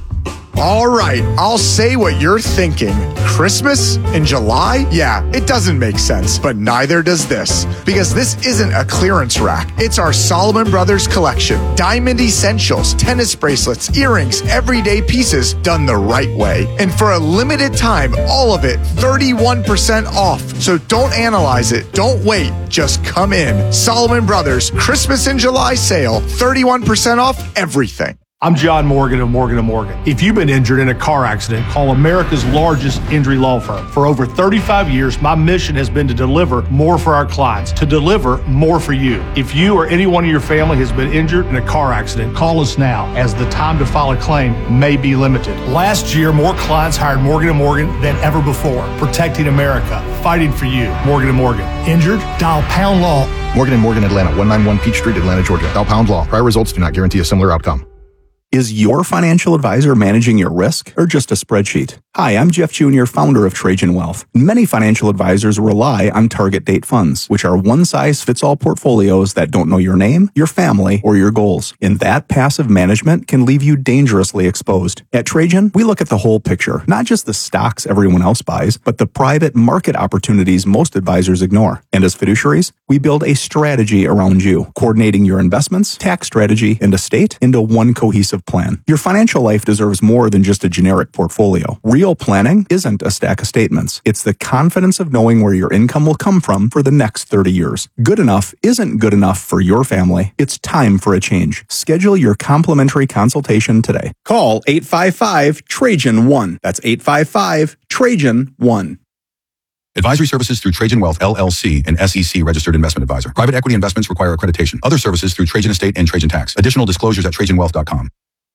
All right, I'll say what you're thinking. Christmas in July? Yeah, it doesn't make sense, but neither does this. Because this isn't a clearance rack. It's our Solomon Brothers collection. Diamond essentials, tennis bracelets, earrings, everyday pieces done the right way. And for a limited time, all of it thirty-one percent off. So don't analyze it. Don't wait. Just come in. Solomon Brothers Christmas in July sale, thirty-one percent off everything. I'm John Morgan of Morgan and Morgan. If you've been injured in a car accident, call America's largest injury law firm. For over thirty-five years, my mission has been to deliver more for our clients, to deliver more for you. If you or anyone in your family has been injured in a car accident, call us now, as the time to file a claim may be limited. Last year, more clients hired Morgan and Morgan than ever before, protecting America, fighting for you. Morgan and Morgan. Injured? Dial pound law. Morgan and Morgan, Atlanta, one ninety-one Peach Street, Atlanta, Georgia. Dial pound law. Prior results do not guarantee a similar outcome. Is your financial advisor managing your risk or just a spreadsheet? Hi, I'm Jeff Junior, founder of Trajan Wealth. Many financial advisors rely on target date funds, which are one-size-fits-all portfolios that don't know your name, your family, or your goals. And that passive management can leave you dangerously exposed. At Trajan, we look at the whole picture, not just the stocks everyone else buys, but the private market opportunities most advisors ignore. And as fiduciaries, we build a strategy around you, coordinating your investments, tax strategy, and estate into one cohesive plan. Your financial life deserves more than just a generic portfolio. Real planning isn't a stack of statements. It's the confidence of knowing where your income will come from for the next thirty years. Good enough isn't good enough for your family. It's time for a change. Schedule your complimentary consultation today. Call eight five five Trajan one. That's eight five five Trajan one. Advisory services through Trajan Wealth, L L C, an S E C registered investment advisor. Private equity investments require accreditation. Other services through Trajan Estate and Trajan Tax. Additional disclosures at trajan wealth dot com.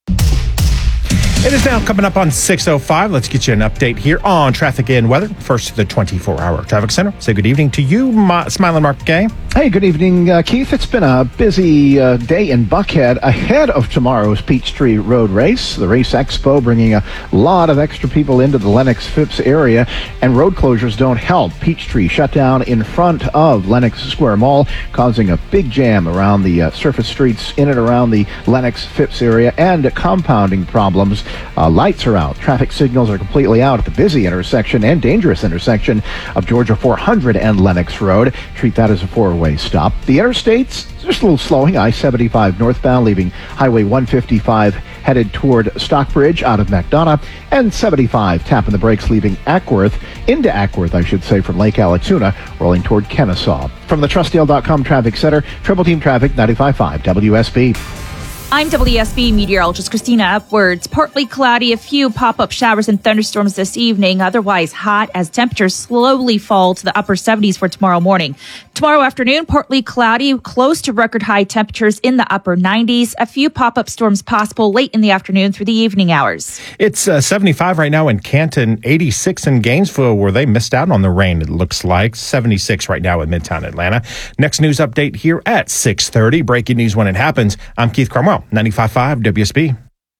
It is now coming up on six oh five. Let's get you an update here on traffic and weather. First to the twenty-four hour traffic center. Say good evening to you, Ma- Smiling Mark Gay. Hey, good evening, uh, Keith. It's been a busy uh, day in Buckhead ahead of tomorrow's Peachtree Road Race. The Race Expo bringing a lot of extra people into the Lenox Phipps area, and road closures don't help. Peachtree shut down in front of Lenox Square Mall, causing a big jam around the uh, surface streets in and around the Lenox Phipps area, and uh, compounding problems. Uh, lights are out. Traffic signals are completely out at the busy intersection and dangerous intersection of Georgia four hundred and Lenox Road. Treat that as a four-way stop. The interstates, just a little slowing. I seventy-five northbound, leaving Highway one fifty-five headed toward Stockbridge out of McDonough, and seventy-five tapping the brakes, leaving Ackworth, into Ackworth, I should say, from Lake Allatoona, rolling toward Kennesaw. From the Trustdale dot com Traffic Center, Triple Team Traffic, ninety-five point five W S B. I'm W S B meteorologist Christina Upwards. Partly cloudy, a few pop-up showers and thunderstorms this evening. Otherwise hot as temperatures slowly fall to the upper seventies for tomorrow morning. Tomorrow afternoon, partly cloudy, close to record high temperatures in the upper nineties. A few pop-up storms possible late in the afternoon through the evening hours. It's uh, seventy-five right now in Canton, eighty-six in Gainesville, where they missed out on the rain, it looks like. seventy-six right now in Midtown Atlanta. Next news update here at six thirty. Breaking news when it happens. I'm Keith Cromwell, ninety-five point five W S B.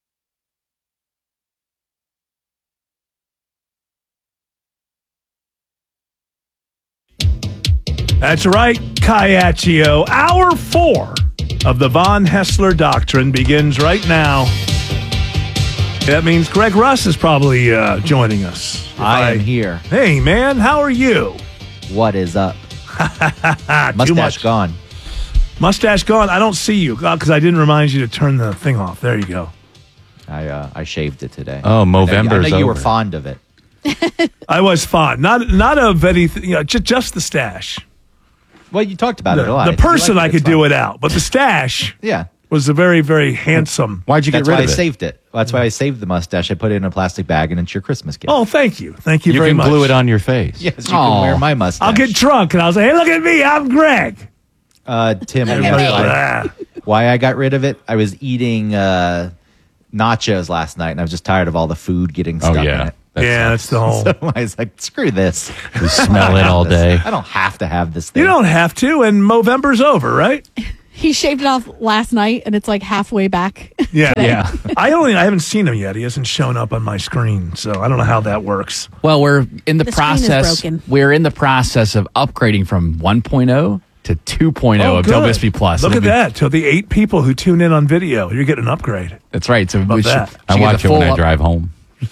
That's right, Kayachio. Hour four of the Von Hessler Doctrine begins right now. That means Greg Russ is probably uh, joining us. I, I am here. Hey, man, how are you? What is up? Mustache much. gone. Mustache gone? I don't see you because I didn't remind you to turn the thing off. There you go. I uh, I shaved it today. Oh, I know, Movember's I know you were over. fond of it. I was fond. Not not of anything, you know, just, just the stash. Well, you talked about the, it a lot. The person I, like could do it out, but the stash yeah. was a very, very handsome. Why'd you get That's rid why of I it? saved it. That's why I saved the mustache. I put it in a plastic bag, and it's your Christmas gift. Oh, thank you. Thank you, You very can much. glue it on your face. Yes, you can wear my mustache. I'll get drunk, and I'll say, hey, look at me. I'm Greg. Uh, Tim, Look you at know me. why, why I got rid of it? I was eating uh, nachos last night, and I was just tired of all the food getting Oh, stuck yeah. in it. Yeah, that's the whole. So I was like, screw this. You smell it all day. I don't have to have this thing. You don't have to, and Movember's over, right? He shaved it off last night, and it's like halfway back. Yeah, today. yeah. I only I haven't seen him yet. He hasn't shown up on my screen, so I don't know how that works. Well, we're in the, The screen is process. broken. We're in the process of upgrading from one point oh to two point oh of good. Del Bisbee Plus. Look It'll at be- that. To the eight people who tune in on video, you're getting an upgrade. That's right. So Love we should, that. should I get watch the it when full I up- drive home.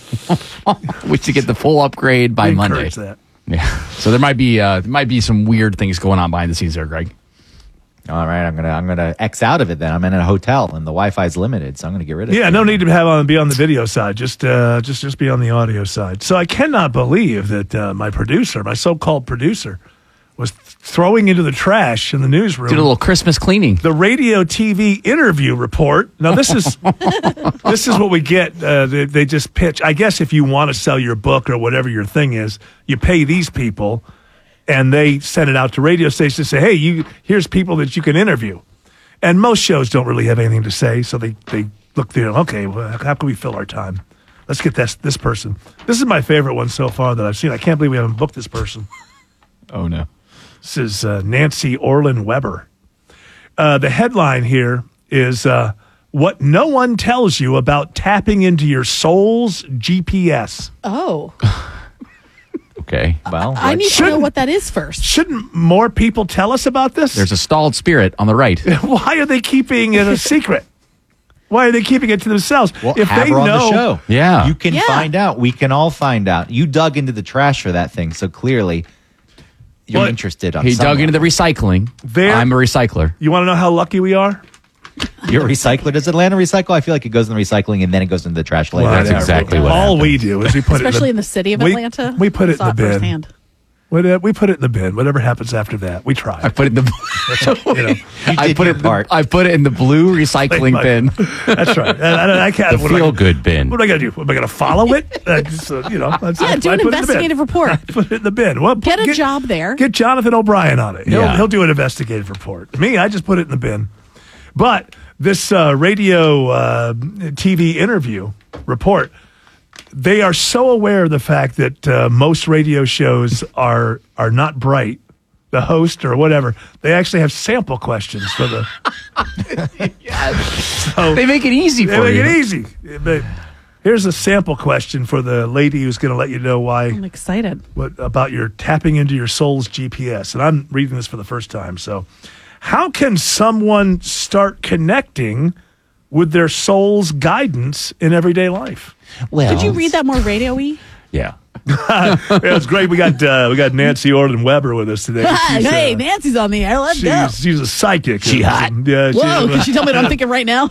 we should get the full upgrade by We Monday. encourage that. Yeah. So there might be uh, there might be some weird things going on behind the scenes there, Greg. All right, I'm gonna I'm gonna X out of it then. I'm in a hotel and the Wi-Fi is limited, so I'm gonna get rid of it. Yeah, no need to have on be on the video side. Just uh, just just be on the audio side. So I cannot believe that uh, my producer, my so-called producer, was th- throwing into the trash in the newsroom. Did a little Christmas cleaning. The radio T V interview report. Now this is this is what we get. Uh, they, they just pitch. I guess if you want to sell your book or whatever your thing is, you pay these people, and they send it out to radio stations to say, "Hey, you here's people that you can interview." And most shows don't really have anything to say, so they they look there. Okay, well, how can we fill our time? Let's get this this person. This is my favorite one so far that I've seen. I can't believe we haven't booked this person. Oh no. This is uh, Nancy Orlin Weber. Uh, the headline here is uh, what no one tells you about tapping into your soul's G P S. Oh. Okay. Well, I need to know what that is first. Shouldn't more people tell us about this? There's a stalled spirit on the right. Why are they keeping it a secret? Why are they keeping it to themselves? Well, if have they her on know, the show. Yeah. You can Yeah. find out. We can all find out. You dug into the trash for that thing, so clearly you're What? interested on He some dug into level. the recycling. There- I'm a recycler. you want to know how lucky we are? You're a recycler. Does Atlanta recycle? I feel like it goes in the recycling and then it goes into the trash later. That's exactly what All happened. we do is we put Especially it in the city of we- Atlanta. We put it in Saw the bin. firsthand. We, uh, we put it in the bin. Whatever happens after that, we try. I put it in the you know, I did put your it part. I put it in the blue recycling Like, bin. That's right. And I, I can't. The what am I- feel good bin. What am I going to do? Am I going to follow it? Uh, just, uh, you know, that's, Yeah, that's do why I an put it in the bin. investigative report. Put it in the bin. Well, Get a get, job there. Get Jonathan O'Brien on it. He'll, Yeah. he'll do an investigative report. Me, I just put it in the bin. But this uh, radio uh, T V interview report, they are so aware of the fact that uh, most radio shows are are not bright. The host or whatever, they actually have sample questions for the. So They make it easy they for make you. it easy. But here's a sample question for the lady who's going to let you know why. I'm excited. What about your tapping into your soul's G P S? And I'm reading this for the first time. So, how can someone start connecting with their soul's guidance in everyday life? Well, Did you read that more radio-y? Yeah. Yeah, it's great. We got uh, we got Nancy Orlin Weber with us today. She's, hey, uh, Nancy's on the air. Let's go. she's, she's a psychic. She hot? Yeah. Whoa, she's, can she tell me what I'm thinking right now?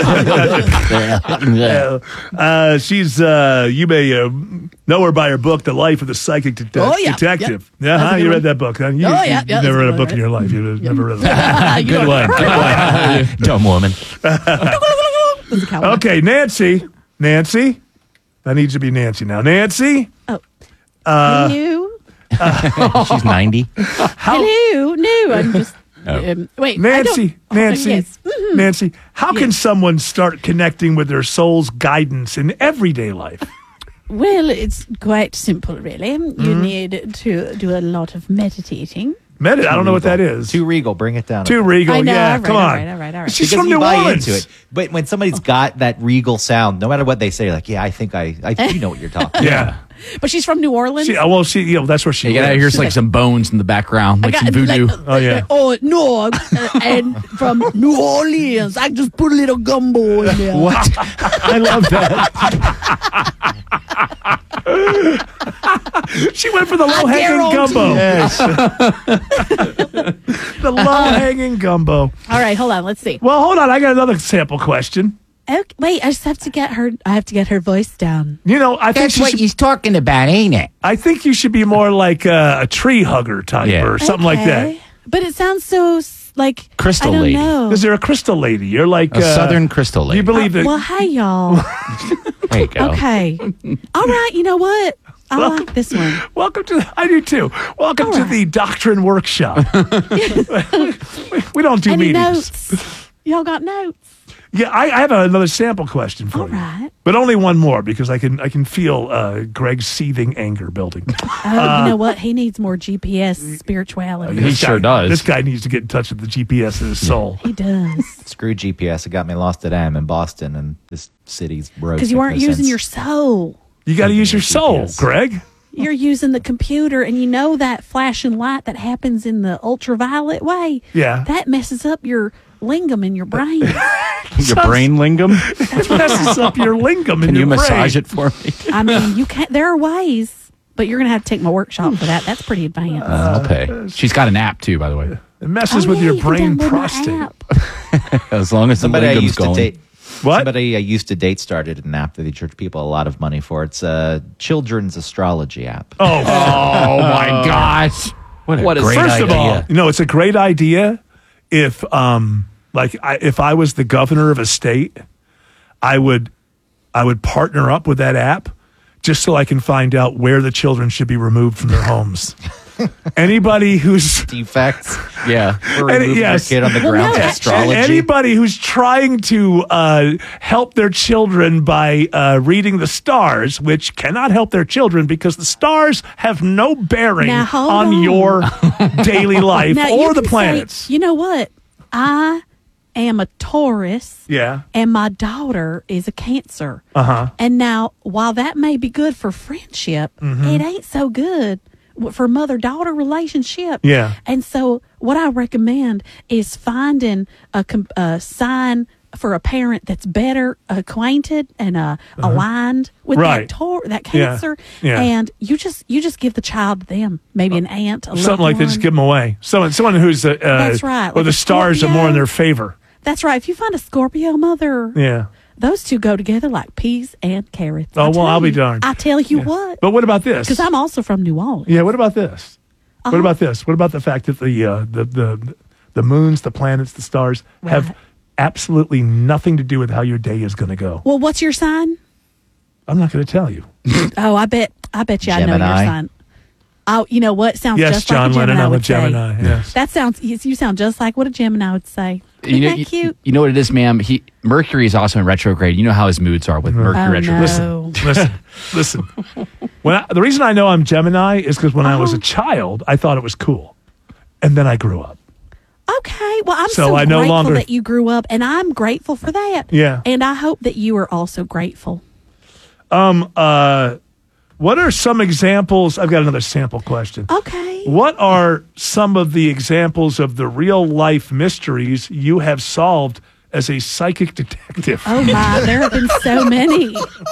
uh, uh, she's uh, you may uh, know her by her book, "The Life of the Psychic Det- Oh, yeah. Detective." Yep. Yeah, That's huh? a good You one. read that book? Huh? You, Oh, yeah, you, yeah, You've that's never a read a good book one, in your life. You've never read that. You Good know- one. Good one. Dumb woman. That's a cowboy. Okay, Nancy. Nancy. I need you to be Nancy now. Nancy. Oh. Uh, Hello. She's ninety. Hello. No, I'm just. Oh. Um, wait, Nancy. I don't, Nancy. Oh, yes. Mhm. Nancy. How can Yes. someone start connecting with their soul's guidance in everyday life? Well, it's quite simple, really. You Mhm. need to do a lot of meditating. Medit. I don't know what that is. Too regal. Bring it down. Too regal. I know, yeah, all right, come all on. right, all right, all right. She's Because from you New buy Orleans. into it. But when somebody's got that regal sound, no matter what they say, like, yeah, I think I, I you know what you're talking. Yeah. But she's from New Orleans. She, well, she, you know, that's where she You gotta lives. hear like some bones in the background, like I some got- voodoo. like, Oh, yeah. Oh no! uh, and from New Orleans, I just put a little gumbo in there. What? I love that. She went for the low hanging gumbo. Yes. The low hanging gumbo. All right, hold on. Let's see. Well, hold on. I got another sample question. Okay, wait, I just have to get her. I have to get her voice down. You know, I think That's she what should, he's talking about, ain't it? I think you should be more like uh, a tree hugger type Yeah. or something like that. Okay. But it sounds so s- like Crystal I don't lady. know. Is there a crystal lady? You're like A Southern crystal lady. You believe Uh, that? well, hey y'all. There you go. Okay. All right. You know what? I Welcome- like this one. Welcome to. I do too. Welcome All to right. the Doctrine Workshop. we, we don't do Any meetings. notes? Y'all got notes? Yeah, I, I have another sample question for All you, right. but only one more because I can I can feel uh, Greg's seething anger building. Oh, Uh, you know what? He needs more G P S spirituality. This guy- This guy needs to get in touch with the G P S of his soul. He does. Screw G P S. It got me lost at M in Boston, and this city's roads. Because you make weren't no using sense. your soul. You got to use your soul, Greg. You're using the computer, and you know that flashing light that happens in the ultraviolet way. Yeah. That messes up your lingam in your brain. Your brain lingam? That messes up your lingam in Can you your massage brain. it for me? I mean, you can't. There are ways, but you're gonna have to take my workshop for that. That's pretty advanced. Uh, okay. She's got an app too, by the way. It messes Oh, with yeah, your you can brain download my prostate. app. As long as the Somebody I lingam's used going. to date. What? Somebody I used to date started an app that they charge people a lot of money for. It's a children's astrology app. Oh, Oh my gosh. What a What is- great First of all, idea. you know, it's a great idea if, um, like, I, if I was the governor of a state, I would, I would partner up with that app just so I can find out where the children should be removed from their homes. Anybody who's Defects. Yeah. Or Any- remove yes. your kid on the Well, grounds no, of actually- astrology. Anybody who's trying to uh, help their children by uh, reading the stars, which cannot help their children because the stars have no bearing Now, hold on, on. your daily life Now, or you the can say, planets. you know what? I am a Taurus. Yeah. And my daughter is a Cancer. Uh huh. And now, while that may be good for friendship, Mm-hmm. it ain't so good w- for mother-daughter relationship. Yeah. And so, what I recommend is finding a, com- a sign for a parent that's better acquainted and uh, aligned with Right. that tor- that Yeah. Cancer. Yeah. And you just you just give the child to them, maybe an aunt, a Something loved like that, just one. give them away. Someone, someone who's uh, That's right, Or like the a stars are more in Scorpio. their favor. That's right. If you find a Scorpio mother, Yeah. those two go together like peas and carrots. Oh, I well, tell I'll be you. darned. I tell you what, But what about this? because I'm also from New Orleans. Yeah. What about this? Uh-huh. What about this? What about the fact that the uh, the the the moons, the planets, the stars have Right. absolutely nothing to do with how your day is going to go? Well, what's your sign? I'm not going to tell you. Oh, I bet. I bet you I know your Gemini. sign. Oh, you know what? Sounds Yes, just John like a Lennon. Gemini I'm a would say. Gemini. Yes. That sounds. You you sound just like what a Gemini would say. Isn't You know, that you, cute? you know what it is, ma'am? He Mercury is also in retrograde. You know how his moods are with Mercury Oh, retrograde. no. Listen, listen. When I, the reason I know I'm Gemini is because when I was a child, I thought it was cool, and then I grew up. Okay. Well, I'm So so, I no grateful longer- that you grew up, and I'm grateful for that. Yeah. And I hope that you are also grateful. Um. Uh. What are some examples? I've got another sample question. Okay. What are some of the examples of the real life mysteries you have solved as a psychic detective? Oh my, there have been so many.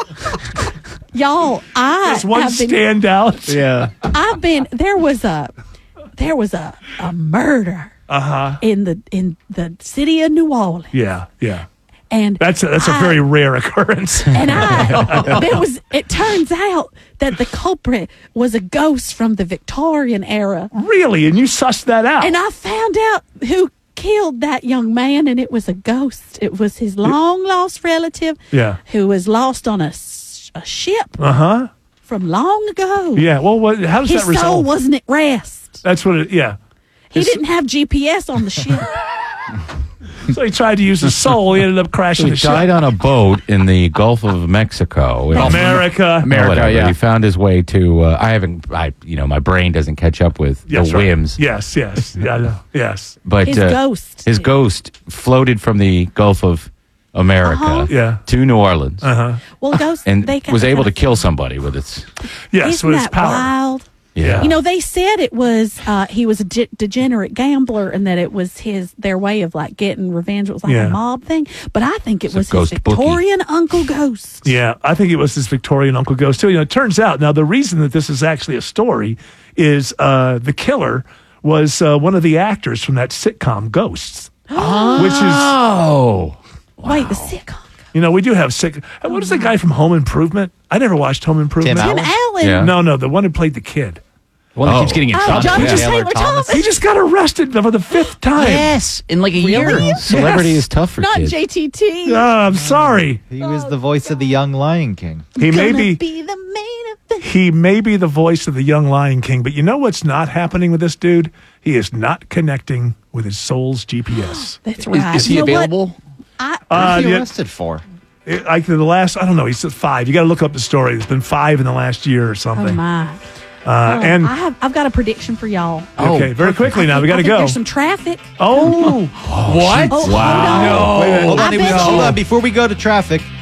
Y'all, I Does one have been, stand out? Yeah. I've been there was a there was a, a murder Uh huh. in the in the city of New Orleans. Yeah. Yeah. And That's a, that's a I- very rare occurrence. and I there was it turns out that the culprit was a ghost from the Victorian era. Really? And you sussed that out? And I found out who killed that young man, and it was a ghost. It was his long lost relative Yeah. who was lost on a, s- a ship Uh huh. from long ago. Yeah. Well, what? How does His that resolve? soul wasn't at rest. That's what it. Yeah. He His- didn't have G P S on the ship. So he tried to use his soul. He ended up crashing He the ship. died on a boat in the Gulf of Mexico. America. Or America, whatever. yeah. He found his way to. Uh, I haven't. I you know my brain doesn't catch up with Yes, the right. whims. Yes. Yes. Yeah. I know. Yes. But His uh, ghost. his ghost floated from the Gulf of America Uh-huh. Yeah. to New Orleans Uh huh. Well, ghosts and they was kinda- able to kill somebody with its. Yes. Isn't With his that power. wild? Yeah. You know, they said it was uh, he was a de- degenerate gambler, and that it was his their way of like getting revenge. It was like Yeah. a mob thing, but I think it It's a was his ghost bookie. Victorian Uncle Ghost. Yeah, I think it was his Victorian Uncle Ghost too. You know, it turns out now the reason that this is actually a story is uh, the killer was uh, one of the actors from that sitcom Ghosts, which is Oh. Wait, the sitcom. you know we do have sick. What is the guy from Home Improvement? I never watched Home Improvement. Tim Tim Allen? Allen. Yeah. No, no, the one who played the kid. One that keeps getting in Oh, trouble. John Yeah. just Taylor Taylor Thomas. Thomas. He just got arrested for the fifth time. Yes, in like a Really? year. Celebrity is tough for Not kids. J T T. Uh, I'm sorry. He was the voice of the young Lion King. He may Gonna be. be the main event. He may be the voice of the young Lion King, but you know what's not happening with this dude? He is not connecting with his soul's G P S. That's Is, right. is he You know what? available? I, Uh, What's he yeah. arrested for? It- like the last, I don't know. He said five. You got to look up the story. There's been five in the last year or oh something. my. Uh, Oh, and I have. I've got a prediction for y'all. okay, very quickly now. We got I to think go. There's some traffic. Oh, What? Oh, wow! hold on. Wait a minute. Hold I on, bet hold you- on. Before we go to traffic,